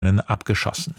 abgeschossen.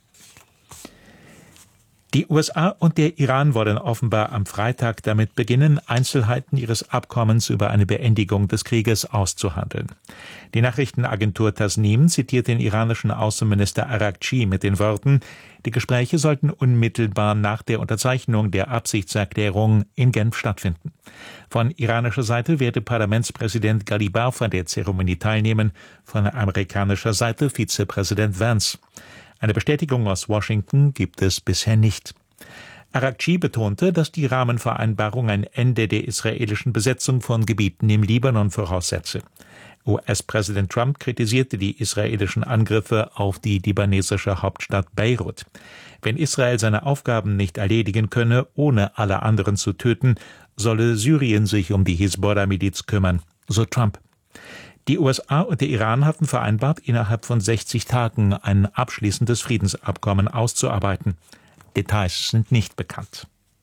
Die USA und der Iran wollen offenbar am Freitag damit beginnen, Einzelheiten ihres Abkommens über eine Beendigung des Krieges auszuhandeln. Die Nachrichtenagentur Tasnim zitiert den iranischen Außenminister Araghchi mit den Worten, die Gespräche sollten unmittelbar nach der Unterzeichnung der Absichtserklärung in Genf stattfinden. Von iranischer Seite werde Parlamentspräsident Ghalibaf an der Zeremonie teilnehmen, von amerikanischer Seite Vizepräsident Vance. Eine Bestätigung aus Washington gibt es bisher nicht. Araghchi betonte, dass die Rahmenvereinbarung ein Ende der israelischen Besetzung von Gebieten im Libanon voraussetze. US-Präsident Trump kritisierte die israelischen Angriffe auf die libanesische Hauptstadt Beirut. Wenn Israel seine Aufgaben nicht erledigen könne, ohne alle anderen zu töten, solle Syrien sich um die Hisbollah-Miliz kümmern, so Trump. Die USA und der Iran hatten vereinbart, innerhalb von 60 Tagen ein abschließendes Friedensabkommen auszuarbeiten. Details sind nicht bekannt.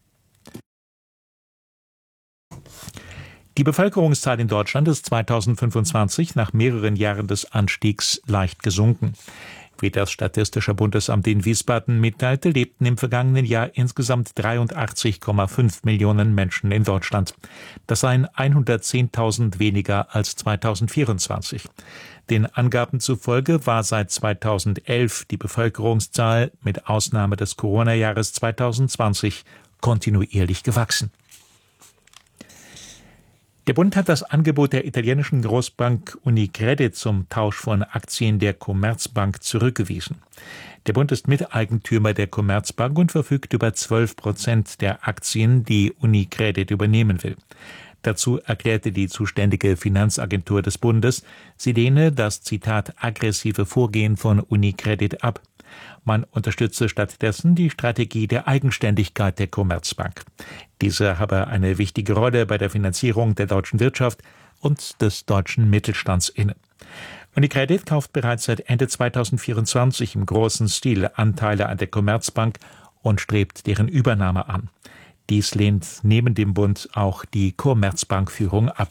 Die Bevölkerungszahl in Deutschland ist 2025 nach mehreren Jahren des Anstiegs leicht gesunken. Wie das Statistische Bundesamt in Wiesbaden mitteilte, lebten im vergangenen Jahr insgesamt 83,5 Millionen Menschen in Deutschland. Das seien 110.000 weniger als 2024. Den Angaben zufolge war seit 2011 die Bevölkerungszahl mit Ausnahme des Corona-Jahres 2020 kontinuierlich gewachsen. Der Bund hat das Angebot der italienischen Großbank Unicredit zum Tausch von Aktien der Commerzbank zurückgewiesen. Der Bund ist Miteigentümer der Commerzbank und verfügt über 12% der Aktien, die Unicredit übernehmen will. Dazu erklärte die zuständige Finanzagentur des Bundes, sie lehne das, Zitat, aggressive Vorgehen von Unicredit ab. Man unterstütze stattdessen die Strategie der Eigenständigkeit der Commerzbank. Diese habe eine wichtige Rolle bei der Finanzierung der deutschen Wirtschaft und des deutschen Mittelstands inne. Unicredit kauft bereits seit Ende 2024 im großen Stil Anteile an der Commerzbank und strebt deren Übernahme an. Dies lehnt neben dem Bund auch die Commerzbankführung ab.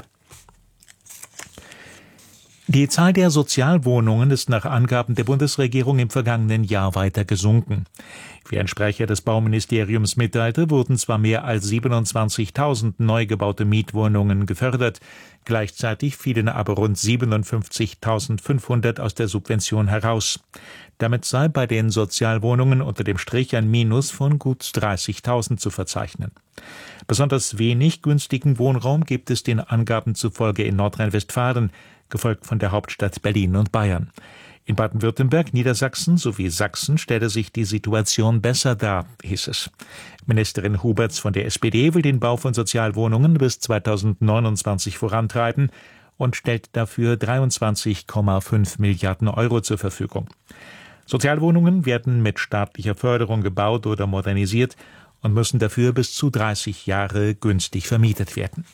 Die Zahl der Sozialwohnungen ist nach Angaben der Bundesregierung im vergangenen Jahr weiter gesunken. Wie ein Sprecher des Bauministeriums mitteilte, wurden zwar mehr als 27.000 neu gebaute Mietwohnungen gefördert, gleichzeitig fielen aber rund 57.500 aus der Subvention heraus. Damit sei bei den Sozialwohnungen unter dem Strich ein Minus von gut 30.000 zu verzeichnen. Besonders wenig günstigen Wohnraum gibt es den Angaben zufolge in Nordrhein-Westfalen, gefolgt von der Hauptstadt Berlin und Bayern. In Baden-Württemberg, Niedersachsen sowie Sachsen stelle sich die Situation besser dar, hieß es. Ministerin Huberts von der SPD will den Bau von Sozialwohnungen bis 2029 vorantreiben und stellt dafür 23,5 Milliarden Euro zur Verfügung. Sozialwohnungen werden mit staatlicher Förderung gebaut oder modernisiert und müssen dafür bis zu 30 Jahre günstig vermietet werden.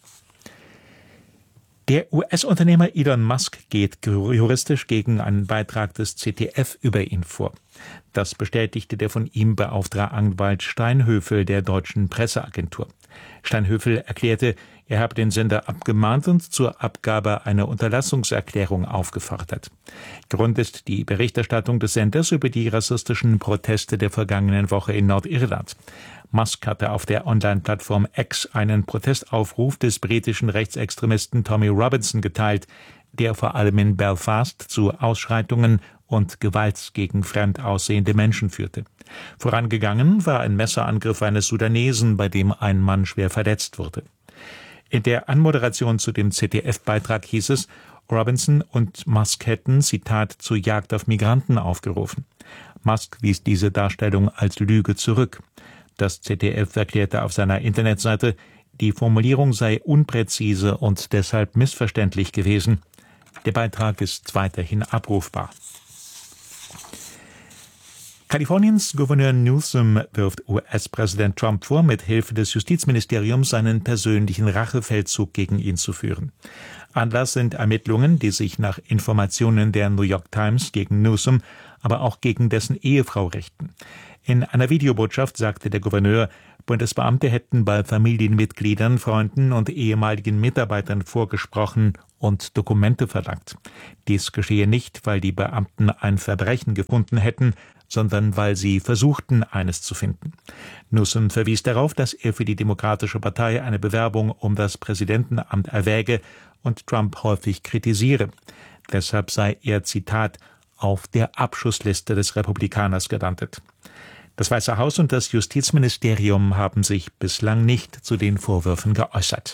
Der US-Unternehmer Elon Musk geht juristisch gegen einen Beitrag des ZDF über ihn vor. Das bestätigte der von ihm beauftragte Anwalt Steinhöfel der deutschen Presseagentur. Steinhöfel erklärte, er habe den Sender abgemahnt und zur Abgabe einer Unterlassungserklärung aufgefordert. Grund ist die Berichterstattung des Senders über die rassistischen Proteste der vergangenen Woche in Nordirland. Musk hatte auf der Online-Plattform X einen Protestaufruf des britischen Rechtsextremisten Tommy Robinson geteilt, der vor allem in Belfast zu Ausschreitungen und Gewalt gegen fremd aussehende Menschen führte. Vorangegangen war ein Messerangriff eines Sudanesen, bei dem ein Mann schwer verletzt wurde. In der Anmoderation zu dem ZDF-Beitrag hieß es, Robinson und Musk hätten, Zitat, zur Jagd auf Migranten aufgerufen. Musk wies diese Darstellung als Lüge zurück. Das ZDF erklärte auf seiner Internetseite, die Formulierung sei unpräzise und deshalb missverständlich gewesen. Der Beitrag ist weiterhin abrufbar. Kaliforniens Gouverneur Newsom wirft US-Präsident Trump vor, mit Hilfe des Justizministeriums einen persönlichen Rachefeldzug gegen ihn zu führen. Anlass sind Ermittlungen, die sich nach Informationen der New York Times gegen Newsom, aber auch gegen dessen Ehefrau richten. In einer Videobotschaft sagte der Gouverneur, Bundesbeamte hätten bei Familienmitgliedern, Freunden und ehemaligen Mitarbeitern vorgesprochen und Dokumente verlangt. Dies geschehe nicht, weil die Beamten ein Verbrechen gefunden hätten, sondern weil sie versuchten, eines zu finden. Newsom verwies darauf, dass er für die Demokratische Partei eine Bewerbung um das Präsidentenamt erwäge und Trump häufig kritisiere. Deshalb sei er, Zitat, auf der Abschussliste des Republikaners gelandet. Das Weiße Haus und das Justizministerium haben sich bislang nicht zu den Vorwürfen geäußert.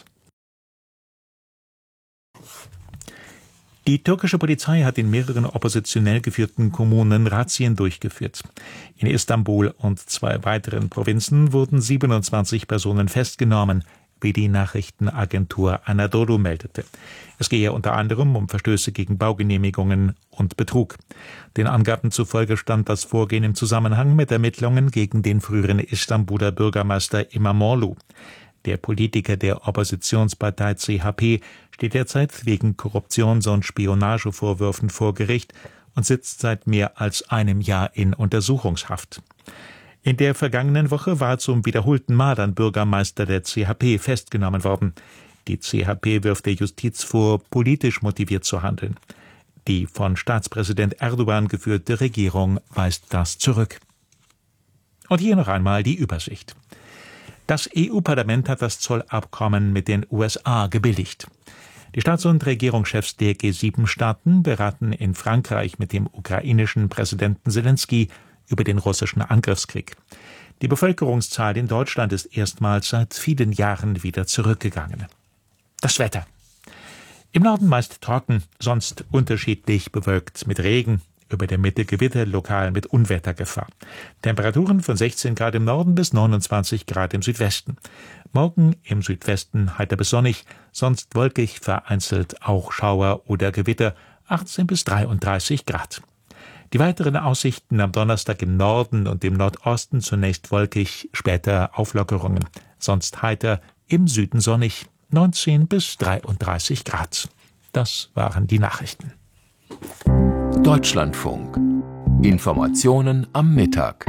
Die türkische Polizei hat in mehreren oppositionell geführten Kommunen Razzien durchgeführt. In Istanbul und 2 weiteren Provinzen wurden 27 Personen festgenommen, wie die Nachrichtenagentur Anadolu meldete. Es gehe unter anderem um Verstöße gegen Baugenehmigungen und Betrug. Den Angaben zufolge stand das Vorgehen im Zusammenhang mit Ermittlungen gegen den früheren Istanbuler Bürgermeister İmamoğlu. Der Politiker der Oppositionspartei CHP steht derzeit wegen Korruptions- und Spionagevorwürfen vor Gericht und sitzt seit mehr als einem Jahr in Untersuchungshaft. In der vergangenen Woche war zum wiederholten Mal ein Bürgermeister der CHP festgenommen worden. Die CHP wirft der Justiz vor, politisch motiviert zu handeln. Die von Staatspräsident Erdogan geführte Regierung weist das zurück. Und hier noch einmal die Übersicht. Das EU-Parlament hat das Zollabkommen mit den USA gebilligt. Die Staats- und Regierungschefs der G7-Staaten beraten in Frankreich mit dem ukrainischen Präsidenten Selenskyj über den russischen Angriffskrieg. Die Bevölkerungszahl in Deutschland ist erstmals seit vielen Jahren wieder zurückgegangen. Das Wetter. Im Norden meist trocken, sonst unterschiedlich bewölkt mit Regen. Über der Mitte Gewitter, lokal mit Unwettergefahr. Temperaturen von 16 Grad im Norden bis 29 Grad im Südwesten. Morgen im Südwesten heiter bis sonnig, sonst wolkig, vereinzelt auch Schauer oder Gewitter, 18 bis 33 Grad. Die weiteren Aussichten am Donnerstag im Norden und im Nordosten zunächst wolkig, später Auflockerungen. Sonst heiter, im Süden sonnig, 19 bis 33 Grad. Das waren die Nachrichten. Deutschlandfunk. Informationen am Mittag.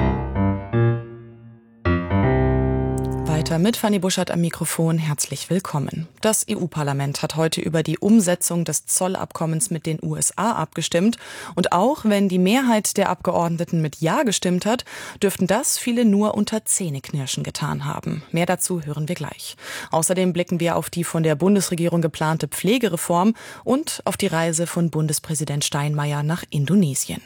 Weiter mit Fanny Buschert am Mikrofon. Herzlich willkommen. Das EU-Parlament hat heute über die Umsetzung des Zollabkommens mit den USA abgestimmt. Und auch wenn die Mehrheit der Abgeordneten mit Ja gestimmt hat, dürften das viele nur unter Zähneknirschen getan haben. Mehr dazu hören wir gleich. Außerdem blicken wir auf die von der Bundesregierung geplante Pflegereform und auf die Reise von Bundespräsident Steinmeier nach Indonesien.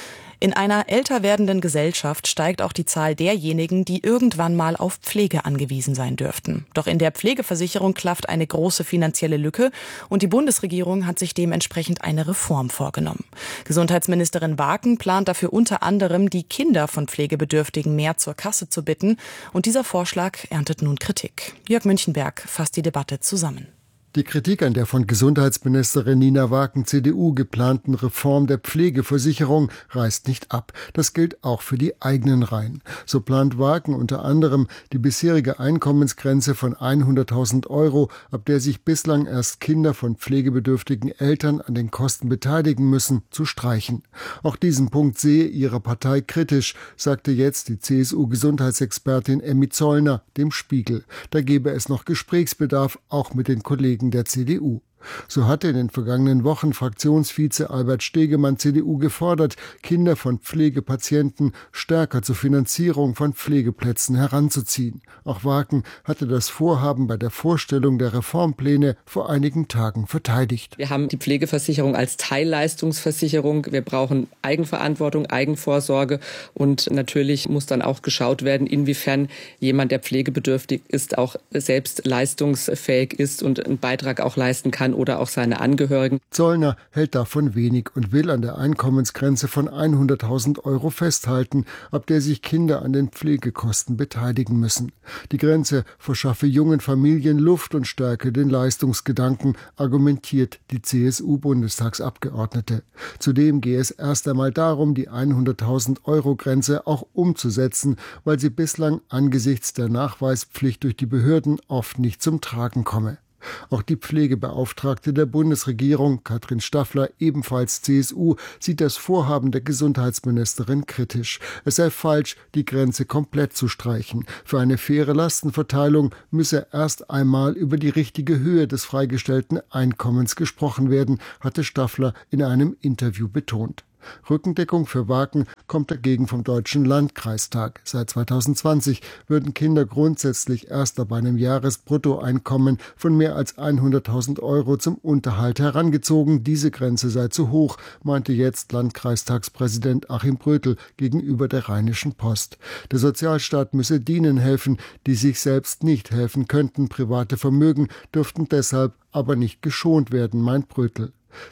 In einer älter werdenden Gesellschaft steigt auch die Zahl derjenigen, die irgendwann mal auf Pflege angewiesen sein dürften. Doch in der Pflegeversicherung klafft eine große finanzielle Lücke und die Bundesregierung hat sich dementsprechend eine Reform vorgenommen. Gesundheitsministerin Waken plant dafür unter anderem, die Kinder von Pflegebedürftigen mehr zur Kasse zu bitten. Und dieser Vorschlag erntet nun Kritik. Jörg Münchenberg fasst die Debatte zusammen. Die Kritik an der von Gesundheitsministerin Nina Waken CDU geplanten Reform der Pflegeversicherung reißt nicht ab. Das gilt auch für die eigenen Reihen. So plant Waken unter anderem, die bisherige Einkommensgrenze von 100.000 €, ab der sich bislang erst Kinder von pflegebedürftigen Eltern an den Kosten beteiligen müssen, zu streichen. Auch diesen Punkt sehe ihre Partei kritisch, sagte jetzt die CSU-Gesundheitsexpertin Emmy Zollner dem Spiegel. Da gebe es noch Gesprächsbedarf, auch mit den Kollegen der CDU. So hatte in den vergangenen Wochen Fraktionsvize Albert Stegemann CDU gefordert, Kinder von Pflegepatienten stärker zur Finanzierung von Pflegeplätzen heranzuziehen. Auch Waken hatte das Vorhaben bei der Vorstellung der Reformpläne vor einigen Tagen verteidigt. Wir haben die Pflegeversicherung als Teilleistungsversicherung. Wir brauchen Eigenverantwortung, Eigenvorsorge und natürlich muss dann auch geschaut werden, inwiefern jemand, der pflegebedürftig ist, auch selbst leistungsfähig ist und einen Beitrag auch leisten kann oder auch seine Angehörigen. Zollner hält davon wenig und will an der Einkommensgrenze von 100.000 € festhalten, ab der sich Kinder an den Pflegekosten beteiligen müssen. Die Grenze verschaffe jungen Familien Luft und stärke den Leistungsgedanken, argumentiert die CSU-Bundestagsabgeordnete. Zudem gehe es erst einmal darum, die 100.000 € Grenze auch umzusetzen, weil sie bislang angesichts der Nachweispflicht durch die Behörden oft nicht zum Tragen komme. Auch die Pflegebeauftragte der Bundesregierung, Katrin Staffler, ebenfalls CSU, sieht das Vorhaben der Gesundheitsministerin kritisch. Es sei falsch, die Grenze komplett zu streichen. Für eine faire Lastenverteilung müsse erst einmal über die richtige Höhe des freigestellten Einkommens gesprochen werden, hatte Staffler in einem Interview betont. Rückendeckung für Waken kommt dagegen vom Deutschen Landkreistag. Seit 2020 würden Kinder grundsätzlich erst ab einem Jahresbruttoeinkommen von mehr als 100.000 € zum Unterhalt herangezogen. Diese Grenze sei zu hoch, meinte jetzt Landkreistagspräsident Achim Brötel gegenüber der Rheinischen Post. Der Sozialstaat müsse denen helfen, die sich selbst nicht helfen könnten. Private Vermögen dürften deshalb aber nicht geschont werden, meint Brötel.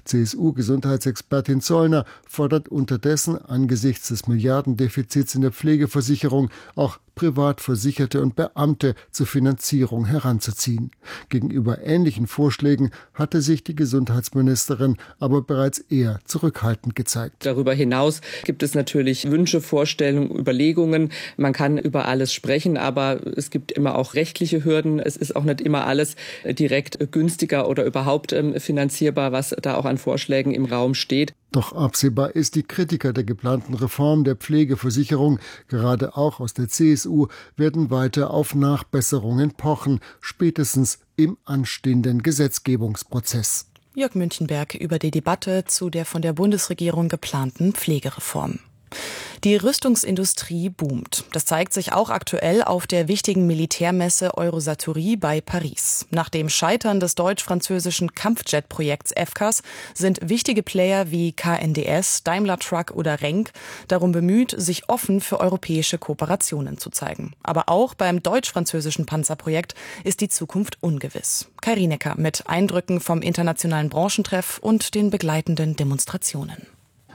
CSU-Gesundheitsexpertin Zollner fordert unterdessen angesichts des Milliardendefizits in der Pflegeversicherung auch Privatversicherte und Beamte zur Finanzierung heranzuziehen. Gegenüber ähnlichen Vorschlägen hatte sich die Gesundheitsministerin aber bereits eher zurückhaltend gezeigt. Darüber hinaus gibt es natürlich Wünsche, Vorstellungen, Überlegungen. Man kann über alles sprechen, aber es gibt immer auch rechtliche Hürden. Es ist auch nicht immer alles direkt günstiger oder überhaupt finanzierbar, was da auch an Vorschlägen im Raum steht. Doch absehbar ist, die Kritiker der geplanten Reform der Pflegeversicherung, gerade auch aus der CSU, werden weiter auf Nachbesserungen pochen, spätestens im anstehenden Gesetzgebungsprozess. Jörg Münchenberg über die Debatte zu der von der Bundesregierung geplanten Pflegereform. Die Rüstungsindustrie boomt. Das zeigt sich auch aktuell auf der wichtigen Militärmesse Eurosatory bei Paris. Nach dem Scheitern des deutsch-französischen Kampfjet-Projekts FCAS sind wichtige Player wie KNDS, Daimler Truck oder Renk darum bemüht, sich offen für europäische Kooperationen zu zeigen. Aber auch beim deutsch-französischen Panzerprojekt ist die Zukunft ungewiss. Kai Rienecker mit Eindrücken vom internationalen Branchentreff und den begleitenden Demonstrationen.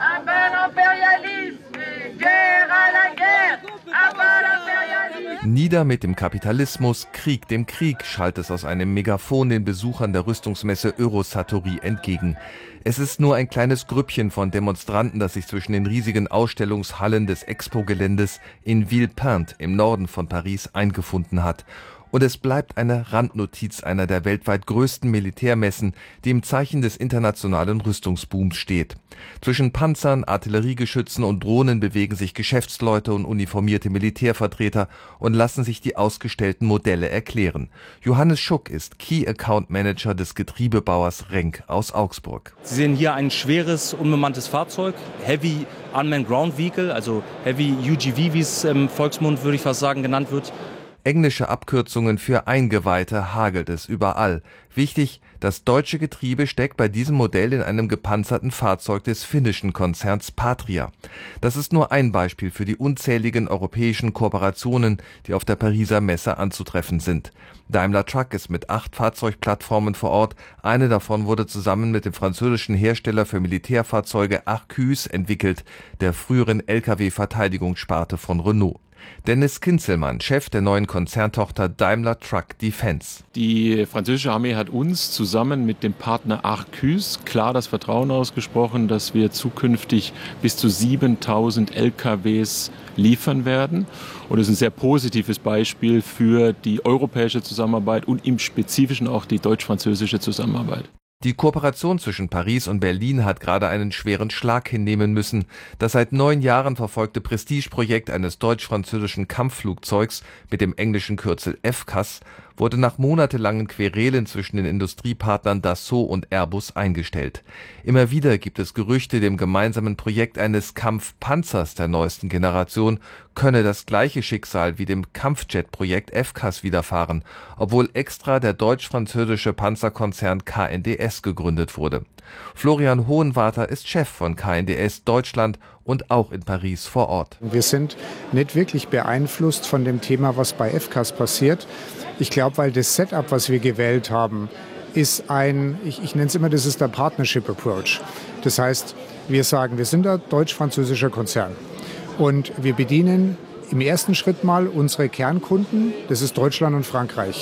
Nieder mit dem Kapitalismus, Krieg dem Krieg, schallt es aus einem Megafon den Besuchern der Rüstungsmesse Eurosatory entgegen. Es ist nur ein kleines Grüppchen von Demonstranten, das sich zwischen den riesigen Ausstellungshallen des Expo-Geländes in Villepinte im Norden von Paris eingefunden hat. Und es bleibt eine Randnotiz einer der weltweit größten Militärmessen, die im Zeichen des internationalen Rüstungsbooms steht. Zwischen Panzern, Artilleriegeschützen und Drohnen bewegen sich Geschäftsleute und uniformierte Militärvertreter und lassen sich die ausgestellten Modelle erklären. Johannes Schuck ist Key Account Manager des Getriebebauers Renk aus Augsburg. Sie sehen hier ein schweres, unbemanntes Fahrzeug, Heavy Unmanned Ground Vehicle, also Heavy UGV, wie es im Volksmund, würde ich fast sagen, genannt wird. Englische Abkürzungen für Eingeweihte hagelt es überall. Wichtig, das deutsche Getriebe steckt bei diesem Modell in einem gepanzerten Fahrzeug des finnischen Konzerns Patria. Das ist nur ein Beispiel für die unzähligen europäischen Kooperationen, die auf der Pariser Messe anzutreffen sind. Daimler Truck ist mit 8 Fahrzeugplattformen vor Ort. Eine davon wurde zusammen mit dem französischen Hersteller für Militärfahrzeuge Arquus entwickelt, der früheren Lkw-Verteidigungssparte von Renault. Dennis Kinzelmann, Chef der neuen Konzerntochter Daimler Truck Defense. Die französische Armee hat uns zusammen mit dem Partner Arquus klar das Vertrauen ausgesprochen, dass wir zukünftig bis zu 7.000 LKWs liefern werden. Und das ist ein sehr positives Beispiel für die europäische Zusammenarbeit und im Spezifischen auch die deutsch-französische Zusammenarbeit. Die Kooperation zwischen Paris und Berlin hat gerade einen schweren Schlag hinnehmen müssen. Das seit 9 Jahren verfolgte Prestigeprojekt eines deutsch-französischen Kampfflugzeugs mit dem englischen Kürzel FCAS wurde nach monatelangen Querelen zwischen den Industriepartnern Dassault und Airbus eingestellt. Immer wieder gibt es Gerüchte, dem gemeinsamen Projekt eines Kampfpanzers der neuesten Generation könne das gleiche Schicksal wie dem Kampfjet-Projekt FCAS widerfahren, obwohl extra der deutsch-französische Panzerkonzern KNDS gegründet wurde. Florian Hohenwarter ist Chef von KNDS Deutschland und auch in Paris vor Ort. Wir sind nicht wirklich beeinflusst von dem Thema, was bei FCAS passiert. Ich glaube, weil das Setup, was wir gewählt haben, ist ich nenne es immer, das ist der Partnership Approach. Das heißt, wir sagen, wir sind ein deutsch-französischer Konzern und wir bedienen im ersten Schritt mal unsere Kernkunden, das ist Deutschland und Frankreich.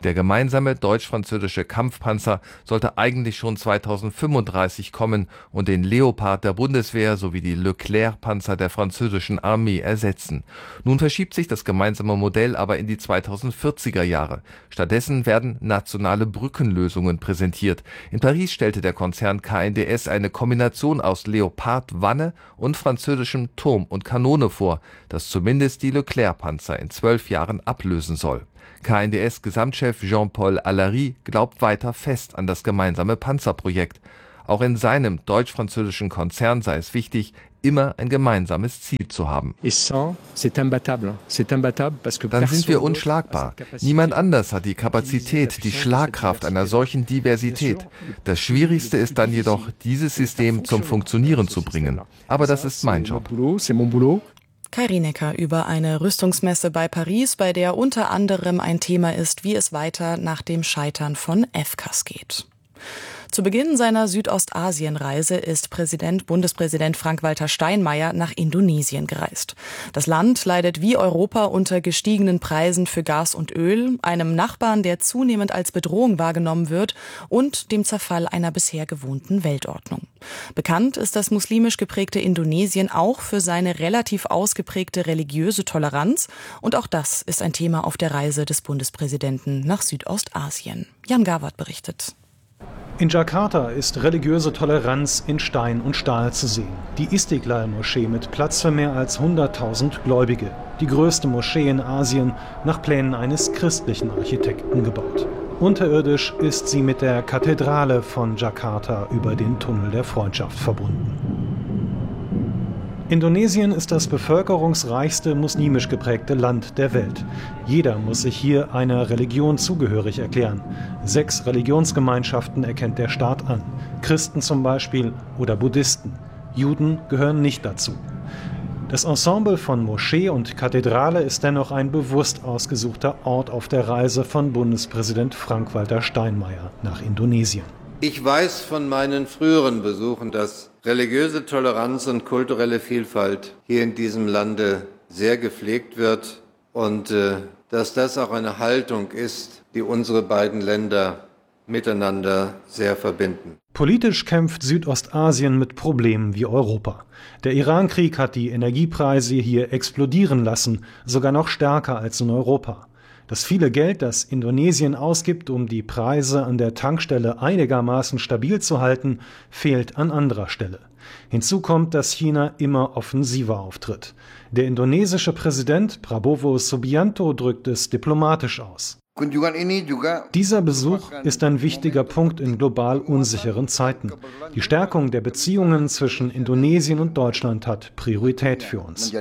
Der gemeinsame deutsch-französische Kampfpanzer sollte eigentlich schon 2035 kommen und den Leopard der Bundeswehr sowie die Leclerc-Panzer der französischen Armee ersetzen. Nun verschiebt sich das gemeinsame Modell aber in die 2040er Jahre. Stattdessen werden nationale Brückenlösungen präsentiert. In Paris stellte der Konzern KNDS eine Kombination aus Leopard-Wanne und französischem Turm und Kanone vor, das zumindest die Leclerc-Panzer in 12 Jahren ablösen soll. KNDS-Gesamtchef Jean-Paul Allary glaubt weiter fest an das gemeinsame Panzerprojekt. Auch in seinem deutsch-französischen Konzern sei es wichtig, immer ein gemeinsames Ziel zu haben. Dann sind wir unschlagbar. Niemand anders hat die Kapazität, die Schlagkraft einer solchen Diversität. Das Schwierigste ist dann jedoch, dieses System zum Funktionieren zu bringen. Aber das ist mein Job. Kai Rinecker über eine Rüstungsmesse bei Paris, bei der unter anderem ein Thema ist, wie es weiter nach dem Scheitern von FCAS geht. Zu Beginn seiner Südostasienreise ist Bundespräsident Frank-Walter Steinmeier nach Indonesien gereist. Das Land leidet wie Europa unter gestiegenen Preisen für Gas und Öl, einem Nachbarn, der zunehmend als Bedrohung wahrgenommen wird, und dem Zerfall einer bisher gewohnten Weltordnung. Bekannt ist das muslimisch geprägte Indonesien auch für seine relativ ausgeprägte religiöse Toleranz, und auch das ist ein Thema auf der Reise des Bundespräsidenten nach Südostasien. Jan Gawert berichtet. In Jakarta ist religiöse Toleranz in Stein und Stahl zu sehen. Die Istiklal-Moschee mit Platz für mehr als 100.000 Gläubige. Die größte Moschee in Asien, nach Plänen eines christlichen Architekten gebaut. Unterirdisch ist sie mit der Kathedrale von Jakarta über den Tunnel der Freundschaft verbunden. Indonesien ist das bevölkerungsreichste muslimisch geprägte Land der Welt. Jeder muss sich hier einer Religion zugehörig erklären. 6 Religionsgemeinschaften erkennt der Staat an. Christen zum Beispiel oder Buddhisten. Juden gehören nicht dazu. Das Ensemble von Moschee und Kathedrale ist dennoch ein bewusst ausgesuchter Ort auf der Reise von Bundespräsident Frank-Walter Steinmeier nach Indonesien. Ich weiß von meinen früheren Besuchen, dass religiöse Toleranz und kulturelle Vielfalt hier in diesem Lande sehr gepflegt wird und dass das auch eine Haltung ist, die unsere beiden Länder miteinander sehr verbinden. Politisch kämpft Südostasien mit Problemen wie Europa. Der Iran-Krieg hat die Energiepreise hier explodieren lassen, sogar noch stärker als in Europa. Das viele Geld, das Indonesien ausgibt, um die Preise an der Tankstelle einigermaßen stabil zu halten, fehlt an anderer Stelle. Hinzu kommt, dass China immer offensiver auftritt. Der indonesische Präsident Prabowo Subianto drückt es diplomatisch aus. Dieser Besuch ist ein wichtiger Punkt in global unsicheren Zeiten. Die Stärkung der Beziehungen zwischen Indonesien und Deutschland hat Priorität für uns.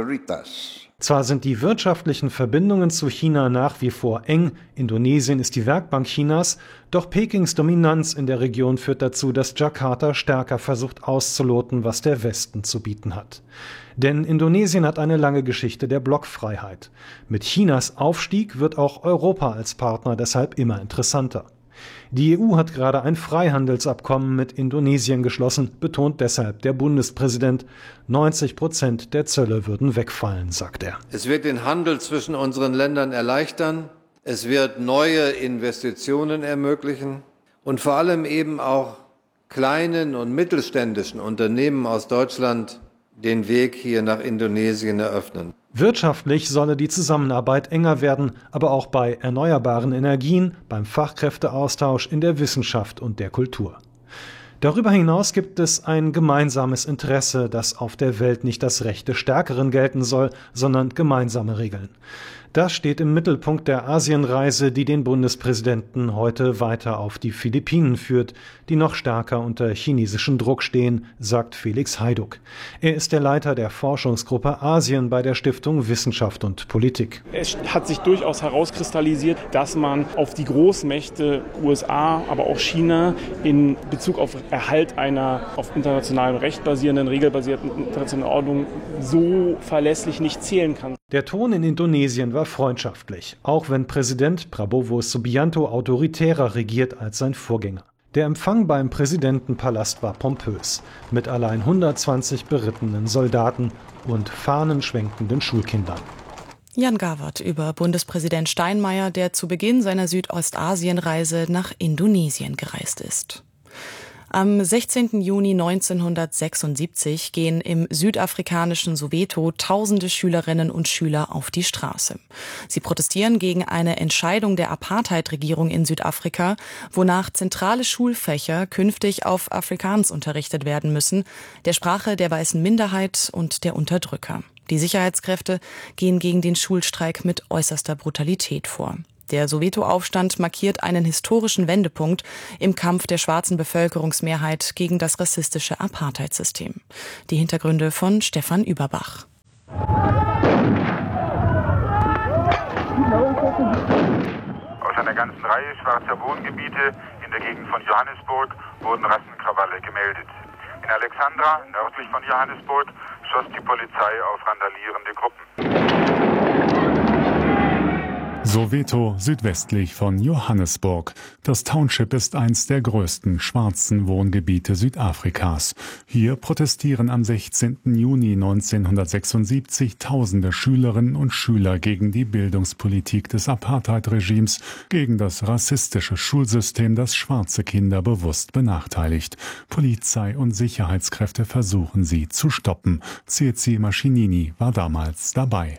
Zwar sind die wirtschaftlichen Verbindungen zu China nach wie vor eng, Indonesien ist die Werkbank Chinas, doch Pekings Dominanz in der Region führt dazu, dass Jakarta stärker versucht auszuloten, was der Westen zu bieten hat. Denn Indonesien hat eine lange Geschichte der Blockfreiheit. Mit Chinas Aufstieg wird auch Europa als Partner deshalb immer interessanter. Die EU hat gerade ein Freihandelsabkommen mit Indonesien geschlossen, betont deshalb der Bundespräsident. 90% der Zölle würden wegfallen, sagt er. Es wird den Handel zwischen unseren Ländern erleichtern, es wird neue Investitionen ermöglichen und vor allem eben auch kleinen und mittelständischen Unternehmen aus Deutschland den Weg hier nach Indonesien eröffnen. Wirtschaftlich solle die Zusammenarbeit enger werden, aber auch bei erneuerbaren Energien, beim Fachkräfteaustausch, in der Wissenschaft und der Kultur. Darüber hinaus gibt es ein gemeinsames Interesse, dass auf der Welt nicht das Recht des Stärkeren gelten soll, sondern gemeinsame Regeln. Das steht im Mittelpunkt der Asienreise, die den Bundespräsidenten heute weiter auf die Philippinen führt, die noch stärker unter chinesischem Druck stehen, sagt Felix Hajduk. Er ist der Leiter der Forschungsgruppe Asien bei der Stiftung Wissenschaft und Politik. Es hat sich durchaus herauskristallisiert, dass man auf die Großmächte USA, aber auch China in Bezug auf Erhalt einer auf internationalem Recht basierenden, regelbasierten internationalen Ordnung so verlässlich nicht zählen kann. Der Ton in Indonesien war freundschaftlich, auch wenn Präsident Prabowo Subianto autoritärer regiert als sein Vorgänger. Der Empfang beim Präsidentenpalast war pompös, mit allein 120 berittenen Soldaten und fahnenschwenkenden Schulkindern. Jan Gawert über Bundespräsident Steinmeier, der zu Beginn seiner Südostasienreise nach Indonesien gereist ist. Am 16. Juni 1976 gehen im südafrikanischen Soweto tausende Schülerinnen und Schüler auf die Straße. Sie protestieren gegen eine Entscheidung der Apartheid-Regierung in Südafrika, wonach zentrale Schulfächer künftig auf Afrikaans unterrichtet werden müssen, der Sprache der weißen Minderheit und der Unterdrücker. Die Sicherheitskräfte gehen gegen den Schulstreik mit äußerster Brutalität vor. Der Soweto-Aufstand markiert einen historischen Wendepunkt im Kampf der schwarzen Bevölkerungsmehrheit gegen das rassistische Apartheid-System. Die Hintergründe von Stefan Überbach. Aus einer ganzen Reihe schwarzer Wohngebiete in der Gegend von Johannesburg wurden Rassenkrawalle gemeldet. In Alexandra, nördlich von Johannesburg, schoss die Polizei auf randalierende Gruppen. Soweto, südwestlich von Johannesburg. Das Township ist eins der größten schwarzen Wohngebiete Südafrikas. Hier protestieren am 16. Juni 1976 tausende Schülerinnen und Schüler gegen die Bildungspolitik des Apartheid-Regimes, gegen das rassistische Schulsystem, das schwarze Kinder bewusst benachteiligt. Polizei und Sicherheitskräfte versuchen sie zu stoppen. Tsitsi Mashinini war damals dabei.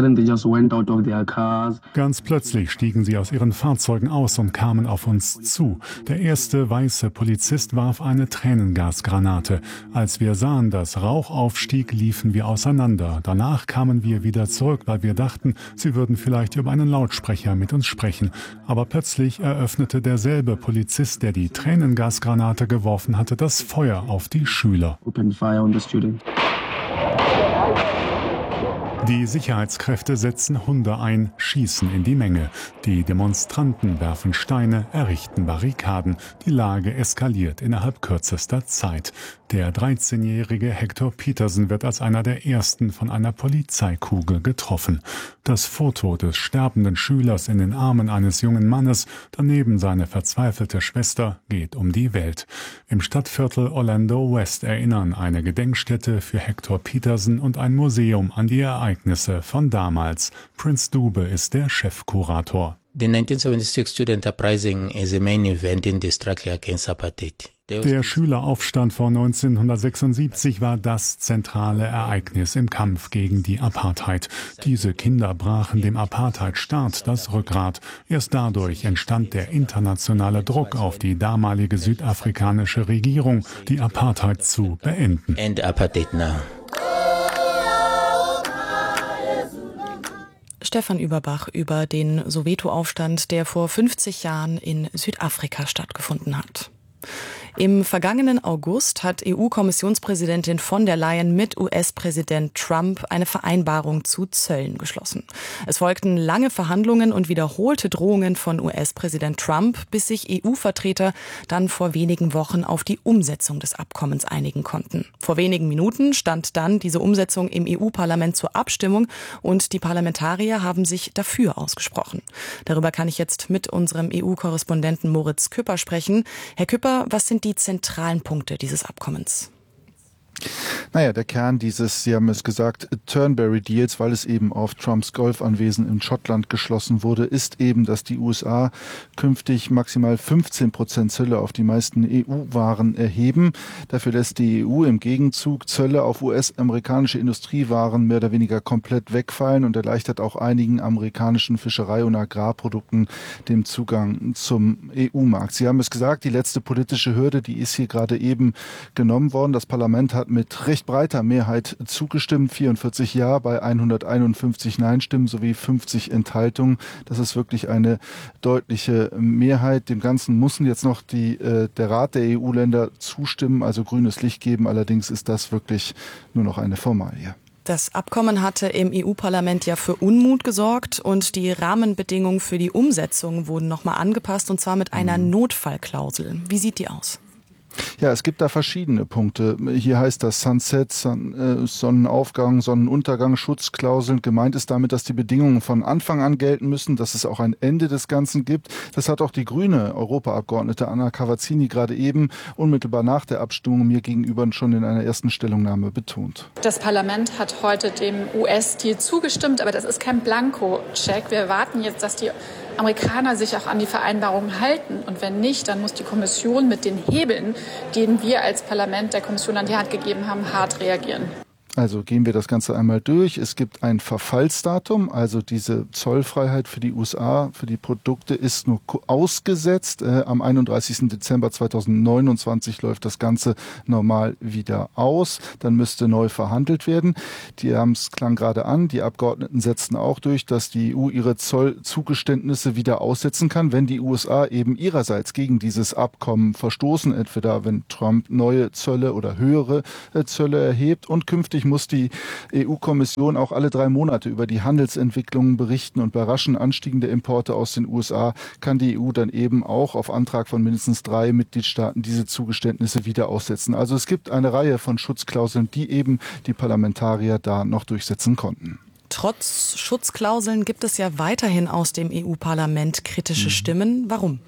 Ganz plötzlich stiegen sie aus ihren Fahrzeugen aus und kamen auf uns zu. Der erste weiße Polizist warf eine Tränengasgranate. Als wir sahen, dass Rauch aufstieg, liefen wir auseinander. Danach kamen wir wieder zurück, weil wir dachten, sie würden vielleicht über einen Lautsprecher mit uns sprechen. Aber plötzlich eröffnete derselbe Polizist, der die Tränengasgranate geworfen hatte, das Feuer auf die Schüler. Die Sicherheitskräfte setzen Hunde ein, schießen in die Menge. Die Demonstranten werfen Steine, errichten Barrikaden. Die Lage eskaliert innerhalb kürzester Zeit. Der 13-jährige Hector Peterson wird als einer der ersten von einer Polizeikugel getroffen. Das Foto des sterbenden Schülers in den Armen eines jungen Mannes, daneben seine verzweifelte Schwester, geht um die Welt. Im Stadtviertel Orlando West erinnern eine Gedenkstätte für Hector Peterson und ein Museum an die Ereignisse von damals. Prince Dube ist der Chefkurator. The 1976 Student Uprising is a main event in the struggle against apartheid. Der Schüleraufstand von 1976 war das zentrale Ereignis im Kampf gegen die Apartheid. Diese Kinder brachen dem Apartheidstaat das Rückgrat. Erst dadurch entstand der internationale Druck auf die damalige südafrikanische Regierung, die Apartheid zu beenden. End apartheid now. Stefan Überbach über den Soweto-Aufstand, der vor 50 Jahren in Südafrika stattgefunden hat. Im vergangenen August hat EU-Kommissionspräsidentin von der Leyen mit US-Präsident Trump eine Vereinbarung zu Zöllen geschlossen. Es folgten lange Verhandlungen und wiederholte Drohungen von US-Präsident Trump, bis sich EU-Vertreter dann vor wenigen Wochen auf die Umsetzung des Abkommens einigen konnten. Vor wenigen Minuten stand dann diese Umsetzung im EU-Parlament zur Abstimmung und die Parlamentarier haben sich dafür ausgesprochen. Darüber kann ich jetzt mit unserem EU-Korrespondenten Moritz Küpper sprechen. Herr Küpper, was sind die zentralen Punkte dieses Abkommens? Naja, der Kern dieses, Sie haben es gesagt, Turnberry Deals, weil es eben auf Trumps Golfanwesen in Schottland geschlossen wurde, ist eben, dass die USA künftig maximal 15% Zölle auf die meisten EU-Waren erheben. Dafür lässt die EU im Gegenzug Zölle auf US-amerikanische Industriewaren mehr oder weniger komplett wegfallen und erleichtert auch einigen amerikanischen Fischerei- und Agrarprodukten den Zugang zum EU-Markt. Sie haben es gesagt, die letzte politische Hürde, die ist hier gerade eben genommen worden. Das Parlament hat mit recht breiter Mehrheit zugestimmt, 44 Ja bei 151 Nein-Stimmen sowie 50 Enthaltungen. Das ist wirklich eine deutliche Mehrheit. Dem Ganzen müssen jetzt noch der Rat der EU-Länder zustimmen, also grünes Licht geben. Allerdings ist das wirklich nur noch eine Formalie. Das Abkommen hatte im EU-Parlament ja für Unmut gesorgt und die Rahmenbedingungen für die Umsetzung wurden nochmal angepasst und zwar mit einer Notfallklausel. Wie sieht die aus? Ja, es gibt da verschiedene Punkte. Hier heißt das Sunset, Sonnenaufgang, Sonnenuntergang, Schutzklauseln. Gemeint ist damit, dass die Bedingungen von Anfang an gelten müssen, dass es auch ein Ende des Ganzen gibt. Das hat auch die grüne Europaabgeordnete Anna Cavazzini gerade eben unmittelbar nach der Abstimmung mir gegenüber schon in einer ersten Stellungnahme betont. Das Parlament hat heute dem US-Deal zugestimmt, aber das ist kein Blanko-Check. Wir erwarten jetzt, dass die Amerikaner sich auch an die Vereinbarungen halten. Und wenn nicht, dann muss die Kommission mit den Hebeln, den wir als Parlament der Kommission an die Hand gegeben haben, hart reagieren. Also gehen wir das Ganze einmal durch. Es gibt ein Verfallsdatum, also diese Zollfreiheit für die USA, für die Produkte ist nur ausgesetzt. Am 31. Dezember 2029 läuft das Ganze normal wieder aus. Dann müsste neu verhandelt werden. Es klang gerade an, die Abgeordneten setzten auch durch, dass die EU ihre Zollzugeständnisse wieder aussetzen kann, wenn die USA eben ihrerseits gegen dieses Abkommen verstoßen, entweder wenn Trump neue Zölle oder höhere Zölle erhebt, und künftig muss die EU-Kommission auch alle 3 Monate über die Handelsentwicklungen berichten, und bei raschen Anstiegen der Importe aus den USA kann die EU dann eben auch auf Antrag von mindestens 3 Mitgliedstaaten diese Zugeständnisse wieder aussetzen. Also es gibt eine Reihe von Schutzklauseln, die eben die Parlamentarier da noch durchsetzen konnten. Trotz Schutzklauseln gibt es ja weiterhin aus dem EU-Parlament kritische Stimmen. Warum?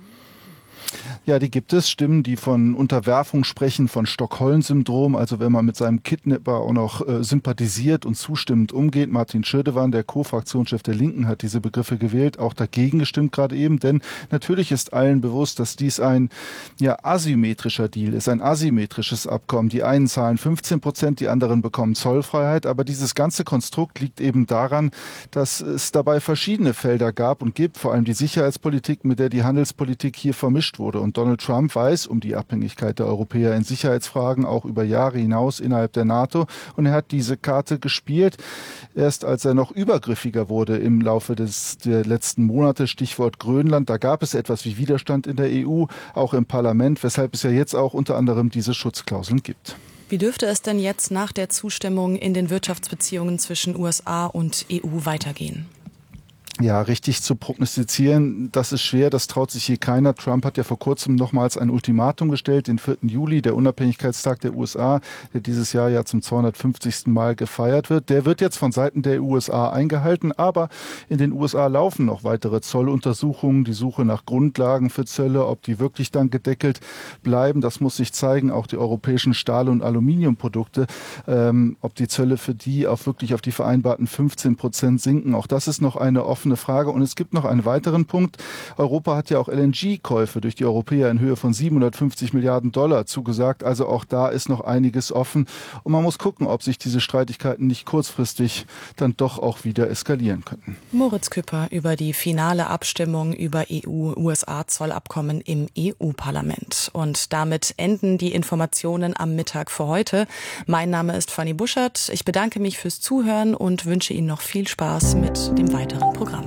Ja, die gibt es. Stimmen, die von Unterwerfung sprechen, von Stockholm-Syndrom. Also wenn man mit seinem Kidnapper auch noch sympathisiert und zustimmend umgeht. Martin Schirdewan, der Co-Fraktionschef der Linken, hat diese Begriffe gewählt, auch dagegen gestimmt gerade eben. Denn natürlich ist allen bewusst, dass dies ein asymmetrischer Deal ist, ein asymmetrisches Abkommen. Die einen zahlen 15%, die anderen bekommen Zollfreiheit. Aber dieses ganze Konstrukt liegt eben daran, dass es dabei verschiedene Felder gab und gibt, vor allem die Sicherheitspolitik, mit der die Handelspolitik hier vermischt wurde. Und Donald Trump weiß um die Abhängigkeit der Europäer in Sicherheitsfragen, auch über Jahre hinaus innerhalb der NATO. Und er hat diese Karte gespielt. Erst als er noch übergriffiger wurde im Laufe der letzten Monate, Stichwort Grönland, da gab es etwas wie Widerstand in der EU, auch im Parlament, weshalb es ja jetzt auch unter anderem diese Schutzklauseln gibt. Wie dürfte es denn jetzt nach der Zustimmung in den Wirtschaftsbeziehungen zwischen USA und EU weitergehen? Ja, richtig zu prognostizieren, das ist schwer, das traut sich hier keiner. Trump hat ja vor kurzem nochmals ein Ultimatum gestellt, den 4. Juli, der Unabhängigkeitstag der USA, der dieses Jahr ja zum 250. Mal gefeiert wird. Der wird jetzt von Seiten der USA eingehalten, aber in den USA laufen noch weitere Zolluntersuchungen, die Suche nach Grundlagen für Zölle, ob die wirklich dann gedeckelt bleiben, das muss sich zeigen. Auch die europäischen Stahl- und Aluminiumprodukte, ob die Zölle für die auch wirklich auf die vereinbarten 15% sinken, auch das ist noch eine offene Frage. Und es gibt noch einen weiteren Punkt. Europa hat ja auch LNG-Käufe durch die Europäer in Höhe von 750 Milliarden Dollar zugesagt. Also auch da ist noch einiges offen. Und man muss gucken, ob sich diese Streitigkeiten nicht kurzfristig dann doch auch wieder eskalieren könnten. Moritz Küpper über die finale Abstimmung über EU-USA-Zollabkommen im EU-Parlament. Und damit enden die Informationen am Mittag für heute. Mein Name ist Fanny Buschert. Ich bedanke mich fürs Zuhören und wünsche Ihnen noch viel Spaß mit dem weiteren Programm.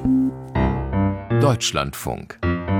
Deutschlandfunk.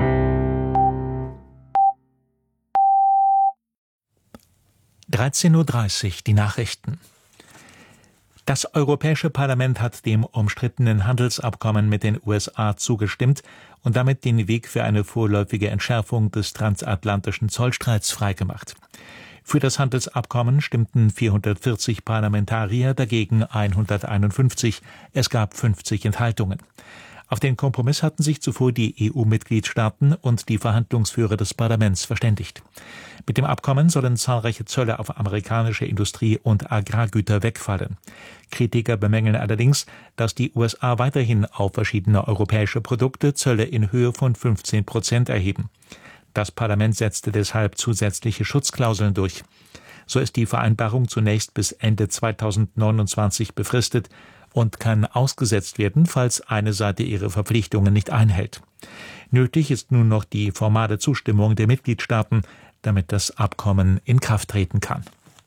(13:30 Uhr) die Nachrichten. Das Europäische Parlament hat dem umstrittenen Handelsabkommen mit den USA zugestimmt und damit den Weg für eine vorläufige Entschärfung des transatlantischen Zollstreits freigemacht. Für das Handelsabkommen stimmten 440 Parlamentarier, dagegen 151. Es gab 50 Enthaltungen. Auf den Kompromiss hatten sich zuvor die EU-Mitgliedstaaten und die Verhandlungsführer des Parlaments verständigt. Mit dem Abkommen sollen zahlreiche Zölle auf amerikanische Industrie- und Agrargüter wegfallen. Kritiker bemängeln allerdings, dass die USA weiterhin auf verschiedene europäische Produkte Zölle in Höhe von 15% erheben. Das Parlament setzte deshalb zusätzliche Schutzklauseln durch. So ist die Vereinbarung zunächst bis Ende 2029 befristet und kann ausgesetzt werden, falls eine Seite ihre Verpflichtungen nicht einhält. Nötig ist nun noch die formale Zustimmung der Mitgliedstaaten, damit das Abkommen in Kraft treten kann.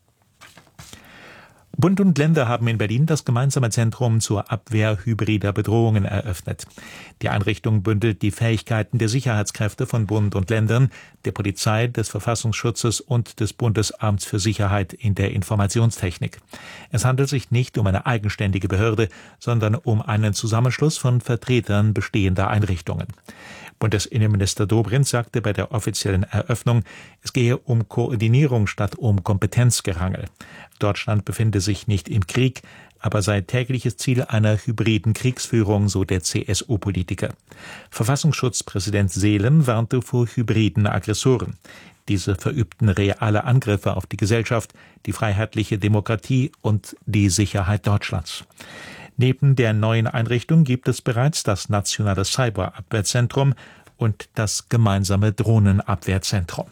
Bund und Länder haben in Berlin das gemeinsame Zentrum zur Abwehr hybrider Bedrohungen eröffnet. Die Einrichtung bündelt die Fähigkeiten der Sicherheitskräfte von Bund und Ländern, der Polizei, des Verfassungsschutzes und des Bundesamts für Sicherheit in der Informationstechnik. Es handelt sich nicht um eine eigenständige Behörde, sondern um einen Zusammenschluss von Vertretern bestehender Einrichtungen. Bundesinnenminister Dobrindt sagte bei der offiziellen Eröffnung, es gehe um Koordinierung statt um Kompetenzgerangel. Deutschland befinde sich nicht im Krieg, aber sei tägliches Ziel einer hybriden Kriegsführung, so der CSU-Politiker. Verfassungsschutzpräsident Seelen warnte vor hybriden Aggressoren. Diese verübten reale Angriffe auf die Gesellschaft, die freiheitliche Demokratie und die Sicherheit Deutschlands. Neben der neuen Einrichtung gibt es bereits das Nationale Cyberabwehrzentrum und das gemeinsame Drohnenabwehrzentrum.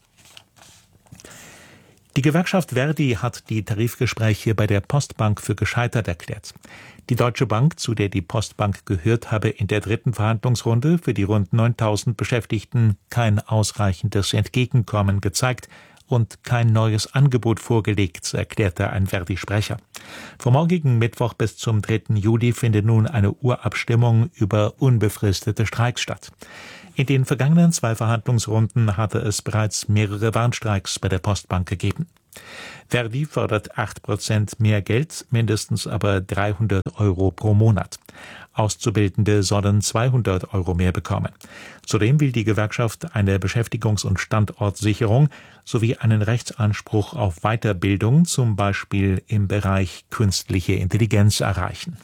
Die Gewerkschaft Verdi hat die Tarifgespräche bei der Postbank für gescheitert erklärt. Die Deutsche Bank, zu der die Postbank gehört, habe in der dritten Verhandlungsrunde für die rund 9.000 Beschäftigten kein ausreichendes Entgegenkommen gezeigt und kein neues Angebot vorgelegt, erklärte ein Verdi-Sprecher. Vom morgigen Mittwoch bis zum 3. Juli findet nun eine Urabstimmung über unbefristete Streiks statt. In den vergangenen 2 Verhandlungsrunden hatte es bereits mehrere Warnstreiks bei der Postbank gegeben. Verdi fordert 8% mehr Geld, mindestens aber 300 € pro Monat. Auszubildende sollen 200 € mehr bekommen. Zudem will die Gewerkschaft eine Beschäftigungs- und Standortsicherung sowie einen Rechtsanspruch auf Weiterbildung, zum Beispiel im Bereich künstliche Intelligenz, erreichen.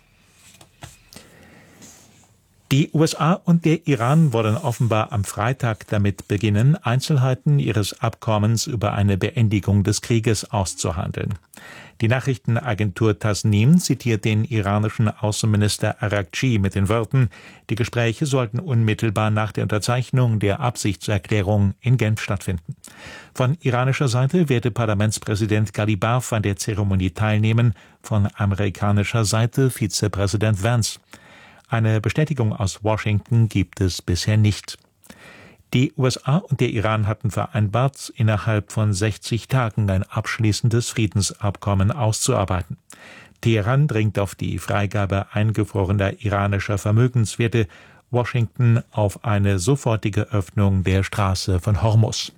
Die USA und der Iran wollen offenbar am Freitag damit beginnen, Einzelheiten ihres Abkommens über eine Beendigung des Krieges auszuhandeln. Die Nachrichtenagentur Tasnim zitiert den iranischen Außenminister Araghchi mit den Worten, die Gespräche sollten unmittelbar nach der Unterzeichnung der Absichtserklärung in Genf stattfinden. Von iranischer Seite werde Parlamentspräsident Ghalibaf an der Zeremonie teilnehmen, von amerikanischer Seite Vizepräsident Vance. Eine Bestätigung aus Washington gibt es bisher nicht. Die USA und der Iran hatten vereinbart, innerhalb von 60 Tagen ein abschließendes Friedensabkommen auszuarbeiten. Teheran dringt auf die Freigabe eingefrorener iranischer Vermögenswerte, Washington auf eine sofortige Öffnung der Straße von Hormuz.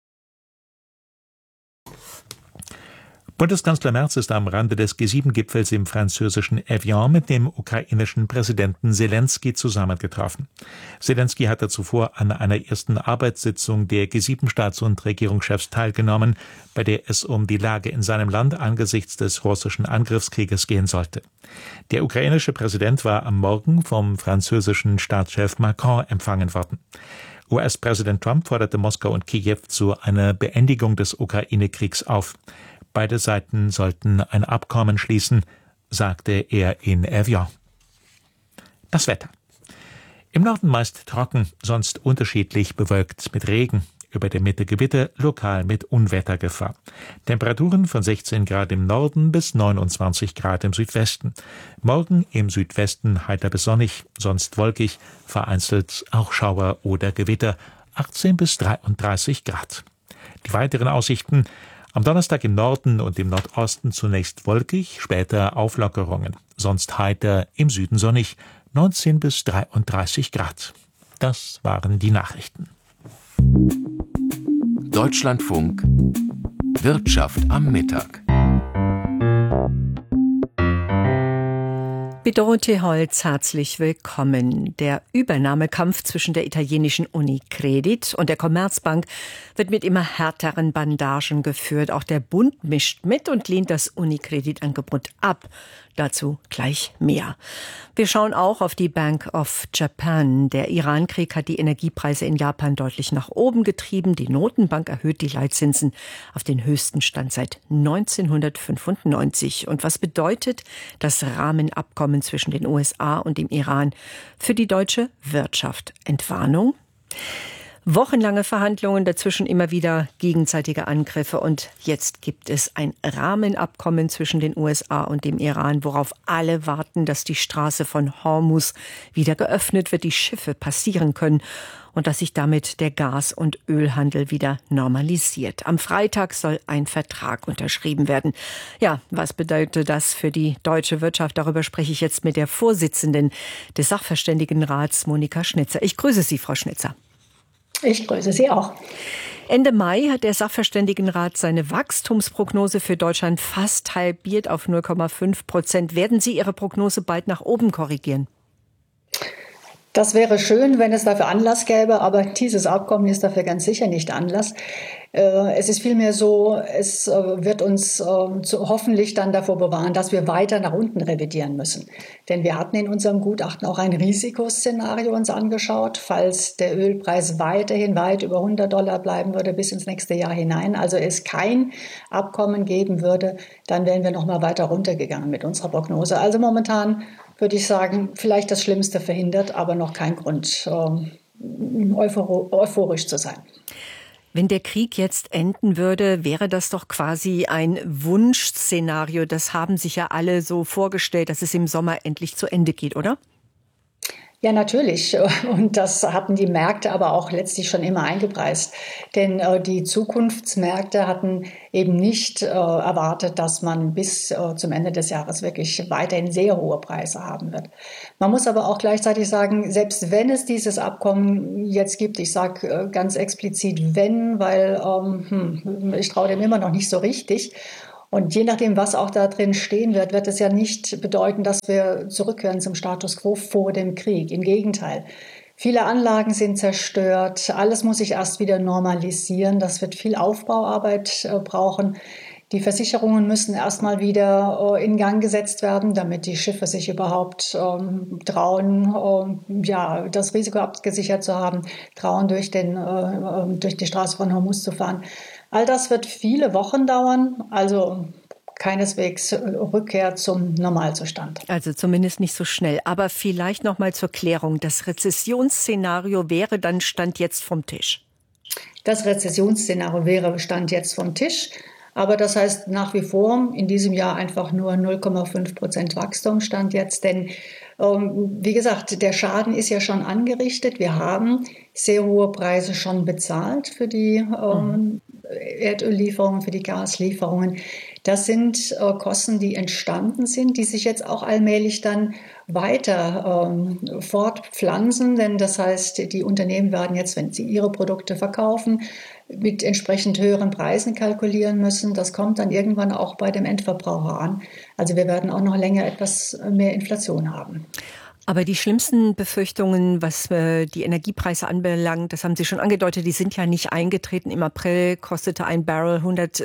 Bundeskanzler Merz ist am Rande des G7-Gipfels im französischen Evian mit dem ukrainischen Präsidenten Selenskyj zusammengetroffen. Selenskyj hatte zuvor an einer ersten Arbeitssitzung der G7-Staats- und Regierungschefs teilgenommen, bei der es um die Lage in seinem Land angesichts des russischen Angriffskrieges gehen sollte. Der ukrainische Präsident war am Morgen vom französischen Staatschef Macron empfangen worden. US-Präsident Trump forderte Moskau und Kiew zu einer Beendigung des Ukraine-Kriegs auf. Beide Seiten sollten ein Abkommen schließen, sagte er in Evian. Das Wetter. Im Norden meist trocken, sonst unterschiedlich bewölkt mit Regen. Über der Mitte Gewitter, lokal mit Unwettergefahr. Temperaturen von 16 Grad im Norden bis 29 Grad im Südwesten. Morgen im Südwesten heiter bis sonnig, sonst wolkig, vereinzelt auch Schauer oder Gewitter, 18 bis 33 Grad. Die weiteren Aussichten: am Donnerstag im Norden und im Nordosten zunächst wolkig, später Auflockerungen. Sonst heiter, im Süden sonnig, 19 bis 33 Grad. Das waren die Nachrichten. Deutschlandfunk Wirtschaft am Mittag. Mit Dorothee Holz, herzlich willkommen. Der Übernahmekampf zwischen der italienischen Unicredit und der Commerzbank wird mit immer härteren Bandagen geführt. Auch der Bund mischt mit und lehnt das Unicredit-Angebot ab. Dazu gleich mehr. Wir schauen auch auf die Bank of Japan. Der Iran-Krieg hat die Energiepreise in Japan deutlich nach oben getrieben. Die Notenbank erhöht die Leitzinsen auf den höchsten Stand seit 1995. Und was bedeutet das Rahmenabkommen zwischen den USA und dem Iran für die deutsche Wirtschaft? Entwarnung? Wochenlange Verhandlungen, dazwischen immer wieder gegenseitige Angriffe und jetzt gibt es ein Rahmenabkommen zwischen den USA und dem Iran, worauf alle warten, dass die Straße von Hormuz wieder geöffnet wird, die Schiffe passieren können und dass sich damit der Gas- und Ölhandel wieder normalisiert. Am Freitag soll ein Vertrag unterschrieben werden. Ja, was bedeutet das für die deutsche Wirtschaft? Darüber spreche ich jetzt mit der Vorsitzenden des Sachverständigenrats, Monika Schnitzer. Ich grüße Sie, Frau Schnitzer. Ich grüße Sie auch. Ende Mai hat der Sachverständigenrat seine Wachstumsprognose für Deutschland fast halbiert auf 0,5%. Werden Sie Ihre Prognose bald nach oben korrigieren? Das wäre schön, wenn es dafür Anlass gäbe, aber dieses Abkommen ist dafür ganz sicher nicht Anlass. Es ist vielmehr so, es wird uns hoffentlich dann davor bewahren, dass wir weiter nach unten revidieren müssen. Denn wir hatten in unserem Gutachten auch ein Risikoszenario uns angeschaut, falls der Ölpreis weiterhin weit über $100 bleiben würde bis ins nächste Jahr hinein, also es kein Abkommen geben würde, dann wären wir noch mal weiter runtergegangen mit unserer Prognose. Also momentan würde ich sagen, vielleicht das Schlimmste verhindert, aber noch kein Grund, euphorisch zu sein. Wenn der Krieg jetzt enden würde, wäre das doch quasi ein Wunschszenario. Das haben sich ja alle so vorgestellt, dass es im Sommer endlich zu Ende geht, oder? Ja, natürlich. Und das hatten die Märkte aber auch letztlich schon immer eingepreist. Denn die Zukunftsmärkte hatten eben nicht erwartet, dass man bis zum Ende des Jahres wirklich weiterhin sehr hohe Preise haben wird. Man muss aber auch gleichzeitig sagen, selbst wenn es dieses Abkommen jetzt gibt, ich sage ganz explizit wenn, weil ich traue dem immer noch nicht so richtig. Und je nachdem, was auch da drin stehen wird, wird es ja nicht bedeuten, dass wir zurückkehren zum Status quo vor dem Krieg. Im Gegenteil. Viele Anlagen sind zerstört. Alles muss sich erst wieder normalisieren. Das wird viel Aufbauarbeit brauchen. Die Versicherungen müssen erstmal wieder in Gang gesetzt werden, damit die Schiffe sich überhaupt trauen, das Risiko abgesichert zu haben, trauen, durch die Straße von Hormuz zu fahren. All das wird viele Wochen dauern, also keineswegs Rückkehr zum Normalzustand. Also zumindest nicht so schnell. Aber vielleicht noch mal zur Klärung. Das Rezessionsszenario wäre dann Stand jetzt vom Tisch? Das Rezessionsszenario wäre Stand jetzt vom Tisch. Aber das heißt nach wie vor in diesem Jahr einfach nur 0,5% Wachstum Stand jetzt. Denn wie gesagt, der Schaden ist ja schon angerichtet. Wir haben sehr hohe Preise schon bezahlt für die Erdöllieferungen, für die Gaslieferungen. Das sind Kosten, die entstanden sind, die sich jetzt auch allmählich dann weiter fortpflanzen. Denn das heißt, die Unternehmen werden jetzt, wenn sie ihre Produkte verkaufen, mit entsprechend höheren Preisen kalkulieren müssen. Das kommt dann irgendwann auch bei dem Endverbraucher an. Also wir werden auch noch länger etwas mehr Inflation haben. Aber die schlimmsten Befürchtungen, was die Energiepreise anbelangt, das haben Sie schon angedeutet, die sind ja nicht eingetreten. Im April kostete ein Barrel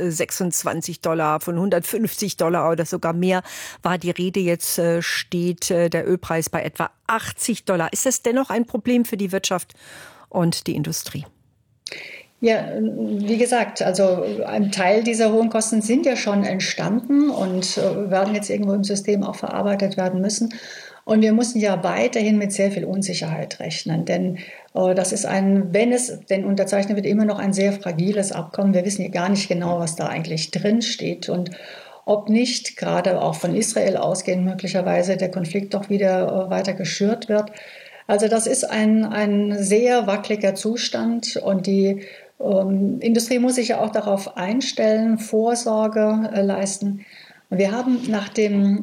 $126, von $150 oder sogar mehr war die Rede. Jetzt steht der Ölpreis bei etwa $80. Ist das dennoch ein Problem für die Wirtschaft und die Industrie? Ja, wie gesagt, also ein Teil dieser hohen Kosten sind ja schon entstanden und werden jetzt irgendwo im System auch verarbeitet werden müssen. Und wir müssen ja weiterhin mit sehr viel Unsicherheit rechnen, denn das ist denn unterzeichnet wird, immer noch ein sehr fragiles Abkommen. Wir wissen ja gar nicht genau, was da eigentlich drin steht und ob nicht, gerade auch von Israel ausgehend, möglicherweise der Konflikt doch wieder weiter geschürt wird. Also das ist ein sehr wackeliger Zustand und die Industrie muss sich ja auch darauf einstellen, Vorsorge leisten. Und wir haben nach den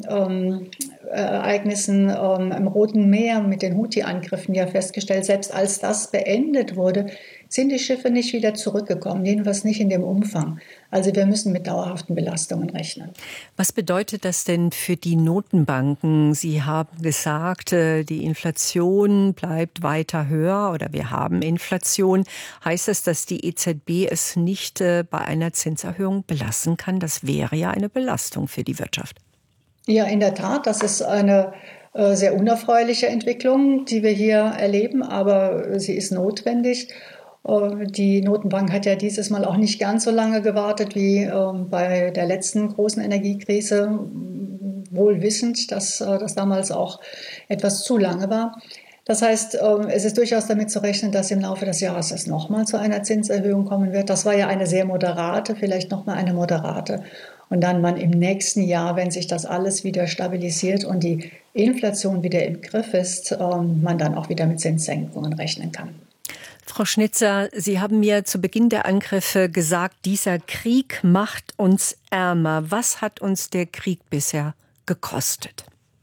Ereignissen im Roten Meer mit den Houthi-Angriffen ja festgestellt, selbst als das beendet wurde, sind die Schiffe nicht wieder zurückgekommen, jedenfalls nicht in dem Umfang. Also wir müssen mit dauerhaften Belastungen rechnen. Was bedeutet das denn für die Notenbanken? Sie haben gesagt, die Inflation bleibt weiter höher oder wir haben Inflation. Heißt das, dass die EZB es nicht bei einer Zinserhöhung belassen kann? Das wäre ja eine Belastung für die Wirtschaft. Ja, in der Tat, das ist eine sehr unerfreuliche Entwicklung, die wir hier erleben, aber sie ist notwendig. Die Notenbank hat ja dieses Mal auch nicht ganz so lange gewartet wie bei der letzten großen Energiekrise, wohl wissend, dass das damals auch etwas zu lange war. Das heißt, es ist durchaus damit zu rechnen, dass im Laufe des Jahres es nochmal zu einer Zinserhöhung kommen wird. Das war ja eine sehr moderate, vielleicht nochmal eine moderate. Und dann man im nächsten Jahr, wenn sich das alles wieder stabilisiert und die Inflation wieder im Griff ist, man dann auch wieder mit Zinssenkungen rechnen kann. Frau Schnitzer, Sie haben mir zu Beginn der Angriffe gesagt, dieser Krieg macht uns ärmer. Was hat uns der Krieg bisher gekostet?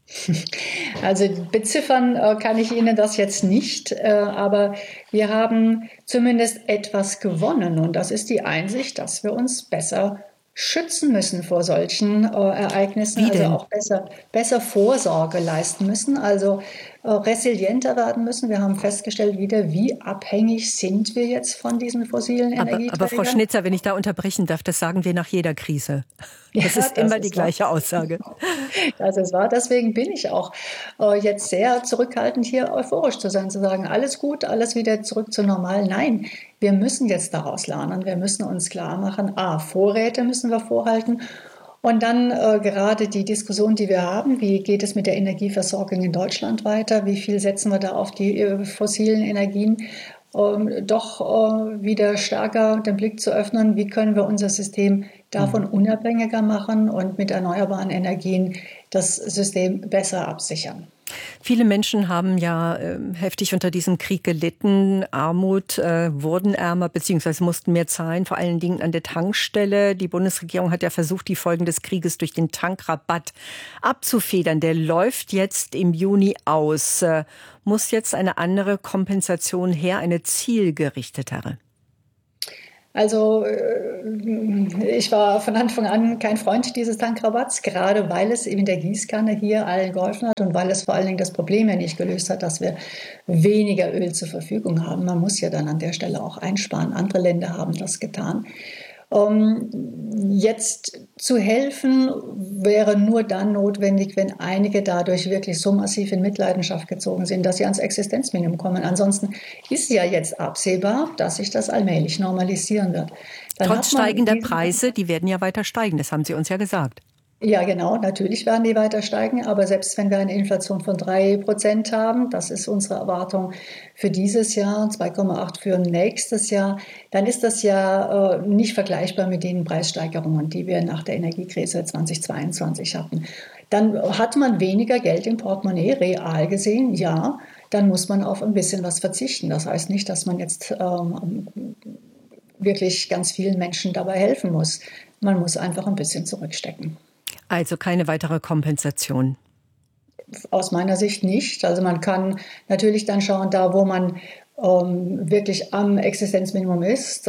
Also beziffern kann ich Ihnen das jetzt nicht, aber wir haben zumindest etwas gewonnen. Und das ist die Einsicht, dass wir uns besser schützen müssen vor solchen Ereignissen, also auch besser Vorsorge leisten müssen. Also resilienter werden müssen. Wir haben festgestellt wieder, wie abhängig sind wir jetzt von diesen fossilen Energieträgern. Aber Frau Schnitzer, wenn ich da unterbrechen darf, das sagen wir nach jeder Krise. Das ist immer die gleiche Aussage. Das ist wahr. Deswegen bin ich auch jetzt sehr zurückhaltend, hier euphorisch zu sein, zu sagen, alles gut, alles wieder zurück zu normal. Nein, wir müssen jetzt daraus lernen. Wir müssen uns klar machen, Vorräte müssen wir vorhalten. Und dann gerade die Diskussion, die wir haben, wie geht es mit der Energieversorgung in Deutschland weiter? Wie viel setzen wir da auf die fossilen Energien? Doch wieder stärker den Blick zu öffnen, wie können wir unser System davon unabhängiger machen und mit erneuerbaren Energien das System besser absichern. Viele Menschen haben ja heftig unter diesem Krieg gelitten. Armut, wurden ärmer bzw. mussten mehr zahlen, vor allen Dingen an der Tankstelle. Die Bundesregierung hat ja versucht, die Folgen des Krieges durch den Tankrabatt abzufedern. Der läuft jetzt im Juni aus. Muss jetzt eine andere Kompensation her, eine zielgerichtetere? Also ich war von Anfang an kein Freund dieses Tankrabatts, gerade weil es in der Gießkanne hier allen geholfen hat und weil es vor allen Dingen das Problem ja nicht gelöst hat, dass wir weniger Öl zur Verfügung haben. Man muss ja dann an der Stelle auch einsparen. Andere Länder haben das getan. Jetzt zu helfen wäre nur dann notwendig, wenn einige dadurch wirklich so massiv in Mitleidenschaft gezogen sind, dass sie ans Existenzminimum kommen. Ansonsten ist ja jetzt absehbar, dass sich das allmählich normalisieren wird. Trotz steigender Preise, die werden ja weiter steigen, das haben Sie uns ja gesagt. Ja, genau, natürlich werden die weiter steigen, aber selbst wenn wir eine Inflation von 3% haben, das ist unsere Erwartung für dieses Jahr, 2,8 für nächstes Jahr, dann ist das ja nicht vergleichbar mit den Preissteigerungen, die wir nach der Energiekrise 2022 hatten. Dann hat man weniger Geld im Portemonnaie, real gesehen, ja, dann muss man auf ein bisschen was verzichten. Das heißt nicht, dass man jetzt wirklich ganz vielen Menschen dabei helfen muss. Man muss einfach ein bisschen zurückstecken. Also keine weitere Kompensation? Aus meiner Sicht nicht. Also man kann natürlich dann schauen, da wo man wirklich am Existenzminimum ist,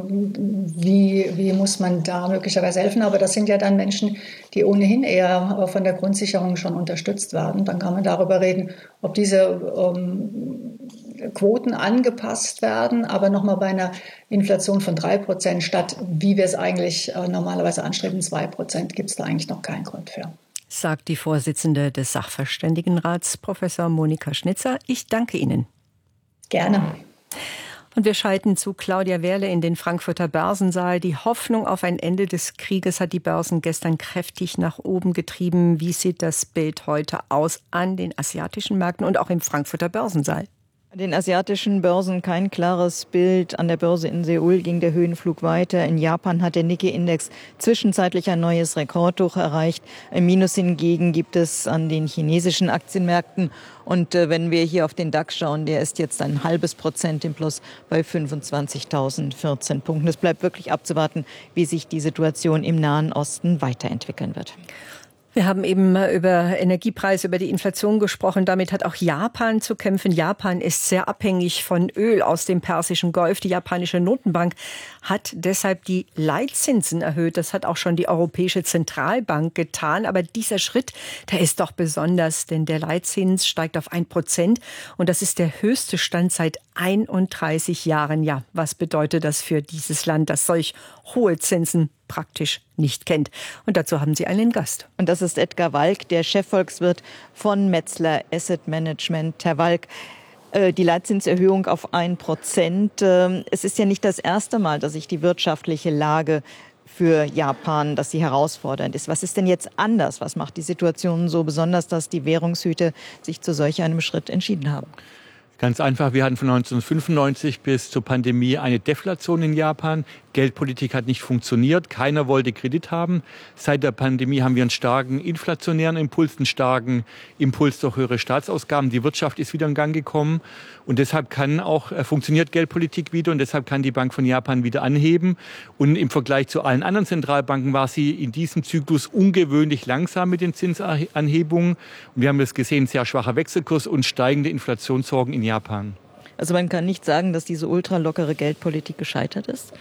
wie muss man da möglicherweise helfen. Aber das sind ja dann Menschen, die ohnehin eher von der Grundsicherung schon unterstützt werden. Dann kann man darüber reden, ob diese Quoten angepasst werden, aber nochmal bei einer Inflation von 3% statt, wie wir es eigentlich normalerweise anstreben, 2%, gibt es da eigentlich noch keinen Grund für. Sagt die Vorsitzende des Sachverständigenrats, Professor Monika Schnitzer. Ich danke Ihnen. Gerne. Und wir schalten zu Claudia Wehrle in den Frankfurter Börsensaal. Die Hoffnung auf ein Ende des Krieges hat die Börsen gestern kräftig nach oben getrieben. Wie sieht das Bild heute aus an den asiatischen Märkten und auch im Frankfurter Börsensaal? An den asiatischen Börsen kein klares Bild. An der Börse in Seoul ging der Höhenflug weiter. In Japan hat der Nikkei-Index zwischenzeitlich ein neues Rekordhoch erreicht. Ein Minus hingegen gibt es an den chinesischen Aktienmärkten. Und wenn wir hier auf den DAX schauen, der ist jetzt 0,5% im Plus bei 25.014 Punkten. Es bleibt wirklich abzuwarten, wie sich die Situation im Nahen Osten weiterentwickeln wird. Wir haben eben über Energiepreise, über die Inflation gesprochen. Damit hat auch Japan zu kämpfen. Japan ist sehr abhängig von Öl aus dem Persischen Golf. Die japanische Notenbank hat deshalb die Leitzinsen erhöht. Das hat auch schon die Europäische Zentralbank getan. Aber dieser Schritt, der ist doch besonders, denn der Leitzins steigt auf 1%. Und das ist der höchste Stand seit 31 Jahren. Ja, was bedeutet das für dieses Land, das solch hohe Zinsen praktisch nicht kennt? Und dazu haben Sie einen Gast. Und das ist Edgar Walk, der Chefvolkswirt von Metzler Asset Management. Herr Walk, die Leitzinserhöhung auf 1%. Es ist ja nicht das erste Mal, dass sich die wirtschaftliche Lage für Japan, dass sie herausfordernd ist. Was ist denn jetzt anders? Was macht die Situation so besonders, dass die Währungshüter sich zu solch einem Schritt entschieden haben? Ganz einfach, wir hatten von 1995 bis zur Pandemie eine Deflation in Japan. Geldpolitik hat nicht funktioniert, keiner wollte Kredit haben. Seit der Pandemie haben wir einen starken inflationären Impuls, einen starken Impuls durch höhere Staatsausgaben. Die Wirtschaft ist wieder in Gang gekommen und deshalb funktioniert Geldpolitik wieder und deshalb kann die Bank von Japan wieder anheben. Und im Vergleich zu allen anderen Zentralbanken war sie in diesem Zyklus ungewöhnlich langsam mit den Zinsanhebungen. Und wir haben das gesehen, sehr schwacher Wechselkurs und steigende Inflationssorgen in Japan. Also man kann nicht sagen, dass diese ultralockere Geldpolitik gescheitert ist?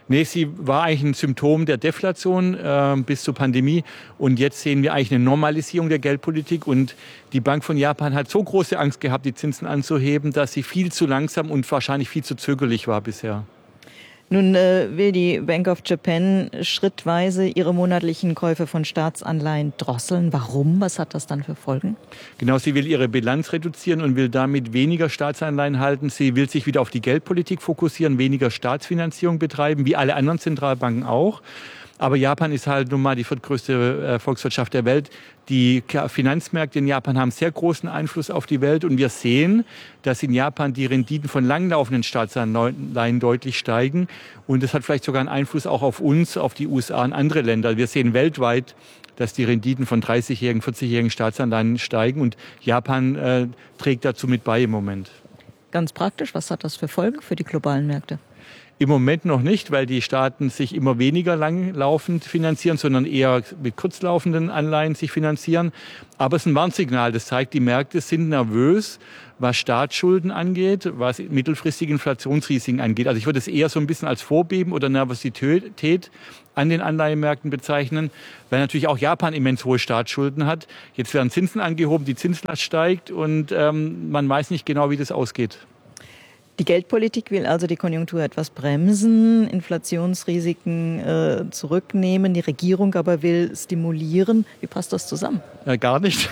Nee, sie war eigentlich ein Symptom der Deflation bis zur Pandemie. Und jetzt sehen wir eigentlich eine Normalisierung der Geldpolitik. Und die Bank von Japan hat so große Angst gehabt, die Zinsen anzuheben, dass sie viel zu langsam und wahrscheinlich viel zu zögerlich war bisher. Nun will die Bank of Japan schrittweise ihre monatlichen Käufe von Staatsanleihen drosseln. Warum? Was hat das dann für Folgen? Genau, sie will ihre Bilanz reduzieren und will damit weniger Staatsanleihen halten. Sie will sich wieder auf die Geldpolitik fokussieren, weniger Staatsfinanzierung betreiben, wie alle anderen Zentralbanken auch. Aber Japan ist halt nun mal die viertgrößte Volkswirtschaft der Welt. Die Finanzmärkte in Japan haben sehr großen Einfluss auf die Welt. Und wir sehen, dass in Japan die Renditen von langlaufenden Staatsanleihen deutlich steigen. Und das hat vielleicht sogar einen Einfluss auch auf uns, auf die USA und andere Länder. Wir sehen weltweit, dass die Renditen von 30-jährigen, 40-jährigen Staatsanleihen steigen. Und Japan trägt dazu mit bei im Moment. Ganz praktisch, was hat das für Folgen für die globalen Märkte? Im Moment noch nicht, weil die Staaten sich immer weniger langlaufend finanzieren, sondern eher mit kurzlaufenden Anleihen sich finanzieren. Aber es ist ein Warnsignal. Das zeigt, die Märkte sind nervös, was Staatsschulden angeht, was mittelfristige Inflationsrisiken angeht. Also ich würde es eher so ein bisschen als Vorbeben oder Nervosität an den Anleihenmärkten bezeichnen, weil natürlich auch Japan immens hohe Staatsschulden hat. Jetzt werden Zinsen angehoben, die Zinslast steigt und man weiß nicht genau, wie das ausgeht. Die Geldpolitik will also die Konjunktur etwas bremsen, Inflationsrisiken zurücknehmen. Die Regierung aber will stimulieren. Wie passt das zusammen? Gar nicht.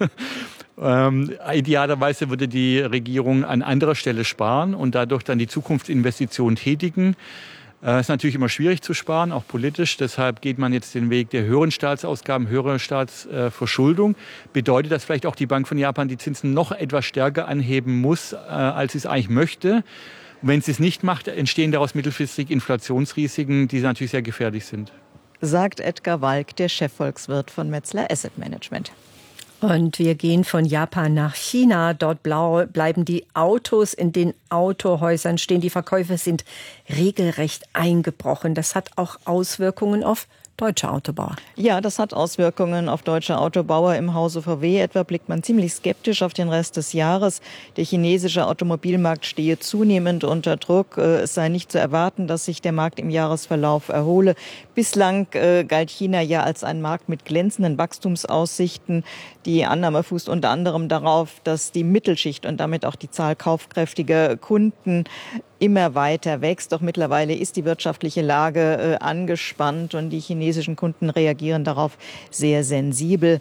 Idealerweise würde die Regierung an anderer Stelle sparen und dadurch dann die Zukunftsinvestitionen tätigen. Es ist natürlich immer schwierig zu sparen, auch politisch. Deshalb geht man jetzt den Weg der höheren Staatsausgaben, höherer Staatsverschuldung. Bedeutet, dass vielleicht auch die Bank von Japan die Zinsen noch etwas stärker anheben muss, als sie es eigentlich möchte. Und wenn sie es nicht macht, entstehen daraus mittelfristig Inflationsrisiken, die natürlich sehr gefährlich sind. Sagt Edgar Walk, der Chefvolkswirt von Metzler Asset Management. Und wir gehen von Japan nach China. Dort bleiben die Autos in den Autohäusern stehen. Die Verkäufe sind regelrecht eingebrochen. Das hat auch Auswirkungen auf deutsche Autobauer. Ja, das hat Auswirkungen auf deutsche Autobauer. Im Hause VW etwa blickt man ziemlich skeptisch auf den Rest des Jahres. Der chinesische Automobilmarkt stehe zunehmend unter Druck. Es sei nicht zu erwarten, dass sich der Markt im Jahresverlauf erhole. Bislang galt China ja als ein Markt mit glänzenden Wachstumsaussichten. Die Annahme fußt unter anderem darauf, dass die Mittelschicht und damit auch die Zahl kaufkräftiger Kunden immer weiter wächst. Doch mittlerweile ist die wirtschaftliche Lage angespannt und die chinesischen Kunden reagieren darauf sehr sensibel.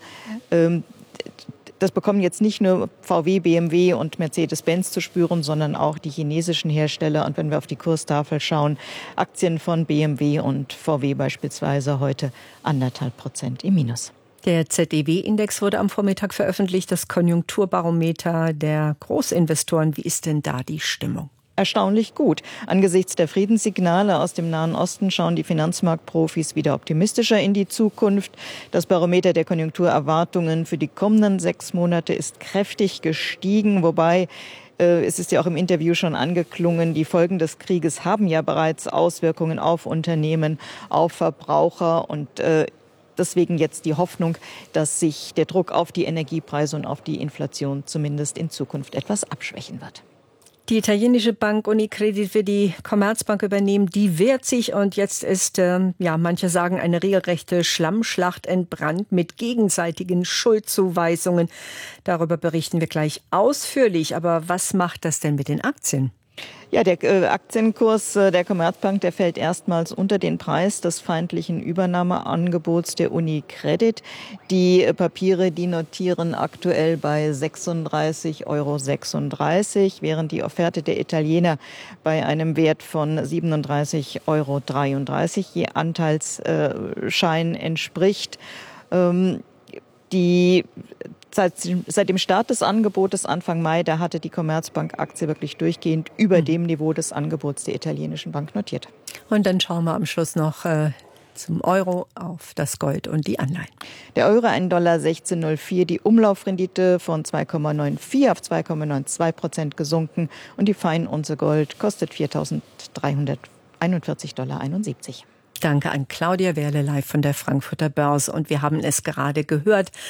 Das bekommen jetzt nicht nur VW, BMW und Mercedes-Benz zu spüren, sondern auch die chinesischen Hersteller. Und wenn wir auf die Kurstafel schauen, Aktien von BMW und VW beispielsweise heute 1,5% im Minus. Der ZEW-Index wurde am Vormittag veröffentlicht, das Konjunkturbarometer der Großinvestoren. Wie ist denn da die Stimmung? Erstaunlich gut. Angesichts der Friedenssignale aus dem Nahen Osten schauen die Finanzmarktprofis wieder optimistischer in die Zukunft. Das Barometer der Konjunkturerwartungen für die kommenden 6 Monate ist kräftig gestiegen, wobei es ist ja auch im Interview schon angeklungen, die Folgen des Krieges haben ja bereits Auswirkungen auf Unternehmen, auf Verbraucher und deswegen jetzt die Hoffnung, dass sich der Druck auf die Energiepreise und auf die Inflation zumindest in Zukunft etwas abschwächen wird. Die italienische Bank Unicredit will die Commerzbank übernehmen. Die wehrt sich und jetzt ist, manche sagen, eine regelrechte Schlammschlacht entbrannt mit gegenseitigen Schuldzuweisungen. Darüber berichten wir gleich ausführlich. Aber was macht das denn mit den Aktien? Ja, der Aktienkurs der Commerzbank, der fällt erstmals unter den Preis des feindlichen Übernahmeangebots der Unicredit. Die Papiere, die notieren aktuell bei 36,36 €, während die Offerte der Italiener bei einem Wert von 37,33 € je Anteilsschein entspricht. Seit dem Start des Angebotes Anfang Mai, da hatte die Commerzbank-Aktie wirklich durchgehend über dem Niveau des Angebots der italienischen Bank notiert. Und dann schauen wir am Schluss noch zum Euro auf das Gold und die Anleihen. Der Euro $1,1604, die Umlaufrendite von 2,94 auf 2,92% gesunken und die Feinunze Gold kostet $4.341,71. Danke an Claudia Werle live von der Frankfurter Börse. Und wir haben es gerade gehört.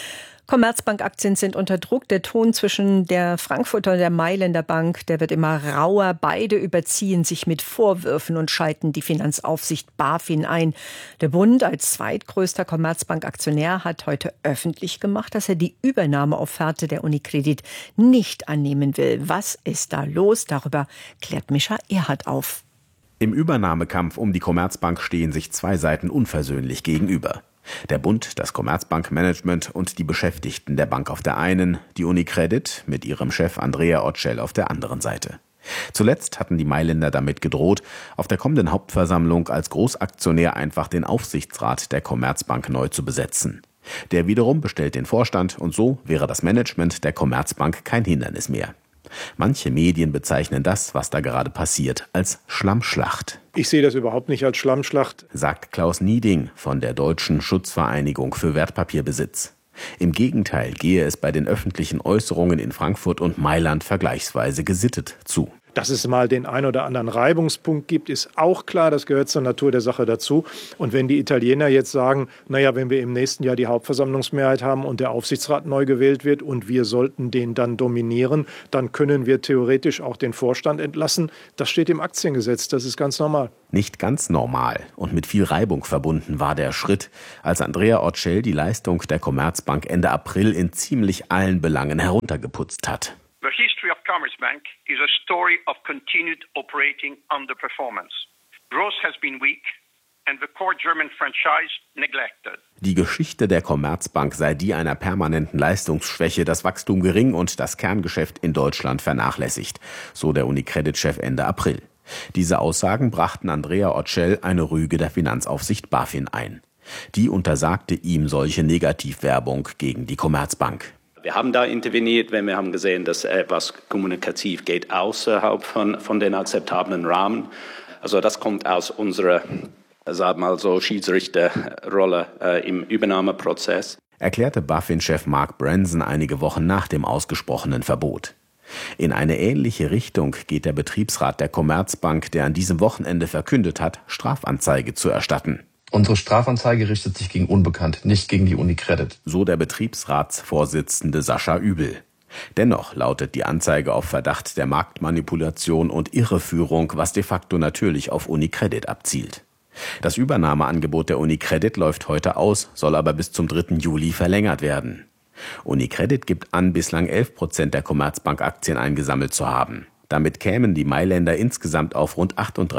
Commerzbank-Aktien sind unter Druck. Der Ton zwischen der Frankfurter und der Mailänder Bank, der wird immer rauer. Beide überziehen sich mit Vorwürfen und schalten die Finanzaufsicht BaFin ein. Der Bund als zweitgrößter Commerzbank-Aktionär hat heute öffentlich gemacht, dass er die Übernahmeofferte der Unicredit nicht annehmen will. Was ist da los? Darüber klärt Mischa Erhardt auf. Im Übernahmekampf um die Commerzbank stehen sich zwei Seiten unversöhnlich gegenüber. Der Bund, das Commerzbank-Management und die Beschäftigten der Bank auf der einen, die Unicredit mit ihrem Chef Andrea Orcel auf der anderen Seite. Zuletzt hatten die Mailänder damit gedroht, auf der kommenden Hauptversammlung als Großaktionär einfach den Aufsichtsrat der Commerzbank neu zu besetzen. Der wiederum bestellt den Vorstand und so wäre das Management der Commerzbank kein Hindernis mehr. Manche Medien bezeichnen das, was da gerade passiert, als Schlammschlacht. Ich sehe das überhaupt nicht als Schlammschlacht, sagt Klaus Nieding von der Deutschen Schutzvereinigung für Wertpapierbesitz. Im Gegenteil gehe es bei den öffentlichen Äußerungen in Frankfurt und Mailand vergleichsweise gesittet zu. Dass es mal den ein oder anderen Reibungspunkt gibt, ist auch klar. Das gehört zur Natur der Sache dazu. Und wenn die Italiener jetzt sagen, naja, wenn wir im nächsten Jahr die Hauptversammlungsmehrheit haben und der Aufsichtsrat neu gewählt wird und wir sollten den dann dominieren, dann können wir theoretisch auch den Vorstand entlassen. Das steht im Aktiengesetz. Das ist ganz normal. Nicht ganz normal und mit viel Reibung verbunden war der Schritt, als Andrea Orcel die Leistung der Commerzbank Ende April in ziemlich allen Belangen heruntergeputzt hat. The history of Commerzbank is a story of continued operating underperformance. Growth has been weak and the core German franchise neglected. Die Geschichte der Commerzbank sei die einer permanenten Leistungsschwäche, das Wachstum gering und das Kerngeschäft in Deutschland vernachlässigt, so der Unicredit-Chef Ende April. Diese Aussagen brachten Andrea Orcel eine Rüge der Finanzaufsicht BaFin ein. Die untersagte ihm solche Negativwerbung gegen die Commerzbank. Wir haben da interveniert, wenn wir haben gesehen, dass etwas kommunikativ geht außerhalb von den akzeptablen Rahmen. Also das kommt aus unserer, sagen wir mal so, Schiedsrichterrolle im Übernahmeprozess. Erklärte BaFin-Chef Mark Branson einige Wochen nach dem ausgesprochenen Verbot. In eine ähnliche Richtung geht der Betriebsrat der Commerzbank, der an diesem Wochenende verkündet hat, Strafanzeige zu erstatten. Unsere Strafanzeige richtet sich gegen Unbekannt, nicht gegen die Unicredit. So der Betriebsratsvorsitzende Sascha Übel. Dennoch lautet die Anzeige auf Verdacht der Marktmanipulation und Irreführung, was de facto natürlich auf Unicredit abzielt. Das Übernahmeangebot der Unicredit läuft heute aus, soll aber bis zum 3. Juli verlängert werden. Unicredit gibt an, bislang 11% der Commerzbank-Aktien eingesammelt zu haben. Damit kämen die Mailänder insgesamt auf rund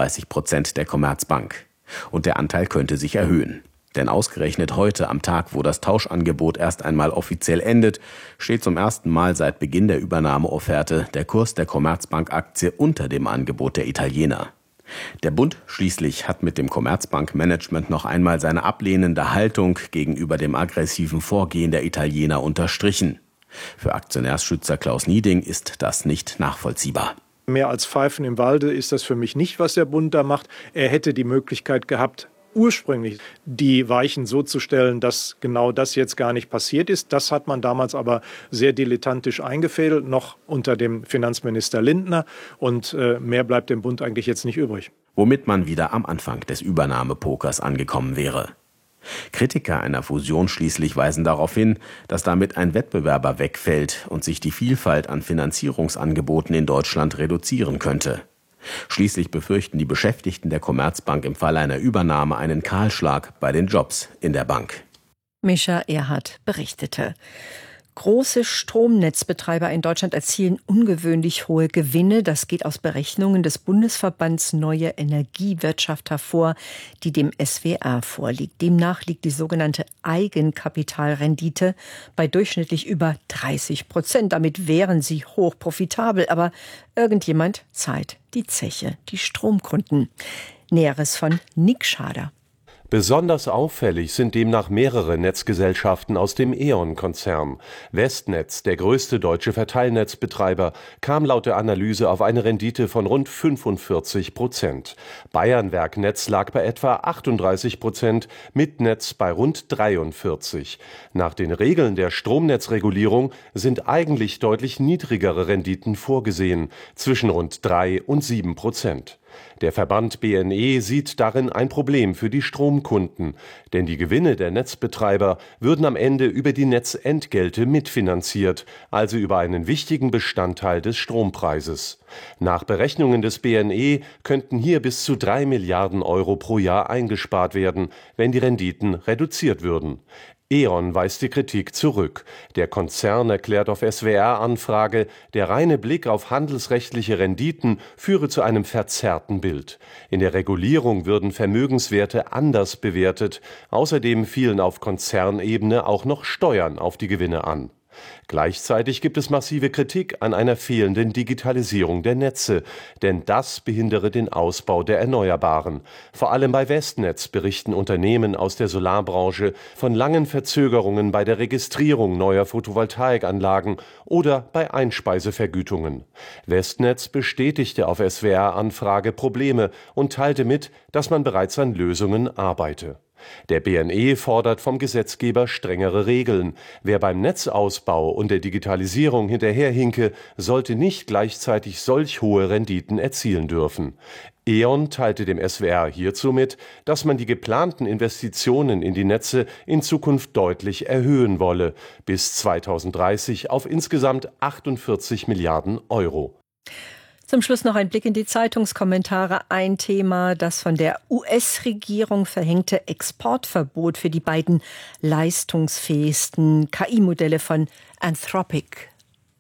38% der Commerzbank. Und der Anteil könnte sich erhöhen. Denn ausgerechnet heute, am Tag, wo das Tauschangebot erst einmal offiziell endet, steht zum ersten Mal seit Beginn der Übernahmeofferte der Kurs der Commerzbank-Aktie unter dem Angebot der Italiener. Der Bund schließlich hat mit dem Commerzbank-Management noch einmal seine ablehnende Haltung gegenüber dem aggressiven Vorgehen der Italiener unterstrichen. Für Aktionärsschützer Klaus Nieding ist das nicht nachvollziehbar. Mehr als Pfeifen im Walde ist das für mich nicht, was der Bund da macht. Er hätte die Möglichkeit gehabt, ursprünglich die Weichen so zu stellen, dass genau das jetzt gar nicht passiert ist. Das hat man damals aber sehr dilettantisch eingefädelt, noch unter dem Finanzminister Lindner. Und mehr bleibt dem Bund eigentlich jetzt nicht übrig. Womit man wieder am Anfang des Übernahmepokers angekommen wäre. Kritiker einer Fusion schließlich weisen darauf hin, dass damit ein Wettbewerber wegfällt und sich die Vielfalt an Finanzierungsangeboten in Deutschland reduzieren könnte. Schließlich befürchten die Beschäftigten der Commerzbank im Fall einer Übernahme einen Kahlschlag bei den Jobs in der Bank. Mischa Erhardt berichtete. Große Stromnetzbetreiber in Deutschland erzielen ungewöhnlich hohe Gewinne. Das geht aus Berechnungen des Bundesverbands Neue Energiewirtschaft hervor, die dem SWR vorliegt. Demnach liegt die sogenannte Eigenkapitalrendite bei durchschnittlich über 30%. Damit wären sie hoch profitabel. Aber irgendjemand zahlt die Zeche, die Stromkunden. Näheres von Nick Schader. Besonders auffällig sind demnach mehrere Netzgesellschaften aus dem E.ON-Konzern. Westnetz, der größte deutsche Verteilnetzbetreiber, kam laut der Analyse auf eine Rendite von rund 45%. Bayernwerknetz lag bei etwa 38%, Mitnetz bei rund 43%. Nach den Regeln der Stromnetzregulierung sind eigentlich deutlich niedrigere Renditen vorgesehen, zwischen rund 3 und 7%. Der Verband BNE sieht darin ein Problem für die Stromkunden, denn die Gewinne der Netzbetreiber würden am Ende über die Netzentgelte mitfinanziert, also über einen wichtigen Bestandteil des Strompreises. Nach Berechnungen des BNE könnten hier bis zu 3 Milliarden Euro pro Jahr eingespart werden, wenn die Renditen reduziert würden. E.ON weist die Kritik zurück. Der Konzern erklärt auf SWR-Anfrage, der reine Blick auf handelsrechtliche Renditen führe zu einem verzerrten Bild. In der Regulierung würden Vermögenswerte anders bewertet. Außerdem fielen auf Konzernebene auch noch Steuern auf die Gewinne an. Gleichzeitig gibt es massive Kritik an einer fehlenden Digitalisierung der Netze, denn das behindere den Ausbau der Erneuerbaren. Vor allem bei Westnetz berichten Unternehmen aus der Solarbranche von langen Verzögerungen bei der Registrierung neuer Photovoltaikanlagen oder bei Einspeisevergütungen. Westnetz bestätigte auf SWR-Anfrage Probleme und teilte mit, dass man bereits an Lösungen arbeite. Der BNE fordert vom Gesetzgeber strengere Regeln. Wer beim Netzausbau und der Digitalisierung hinterherhinke, sollte nicht gleichzeitig solch hohe Renditen erzielen dürfen. E.ON teilte dem SWR hierzu mit, dass man die geplanten Investitionen in die Netze in Zukunft deutlich erhöhen wolle, bis 2030 auf insgesamt 48 Milliarden Euro. Zum Schluss noch ein Blick in die Zeitungskommentare. Ein Thema, das von der US-Regierung verhängte Exportverbot für die beiden leistungsfähigsten KI-Modelle von Anthropic.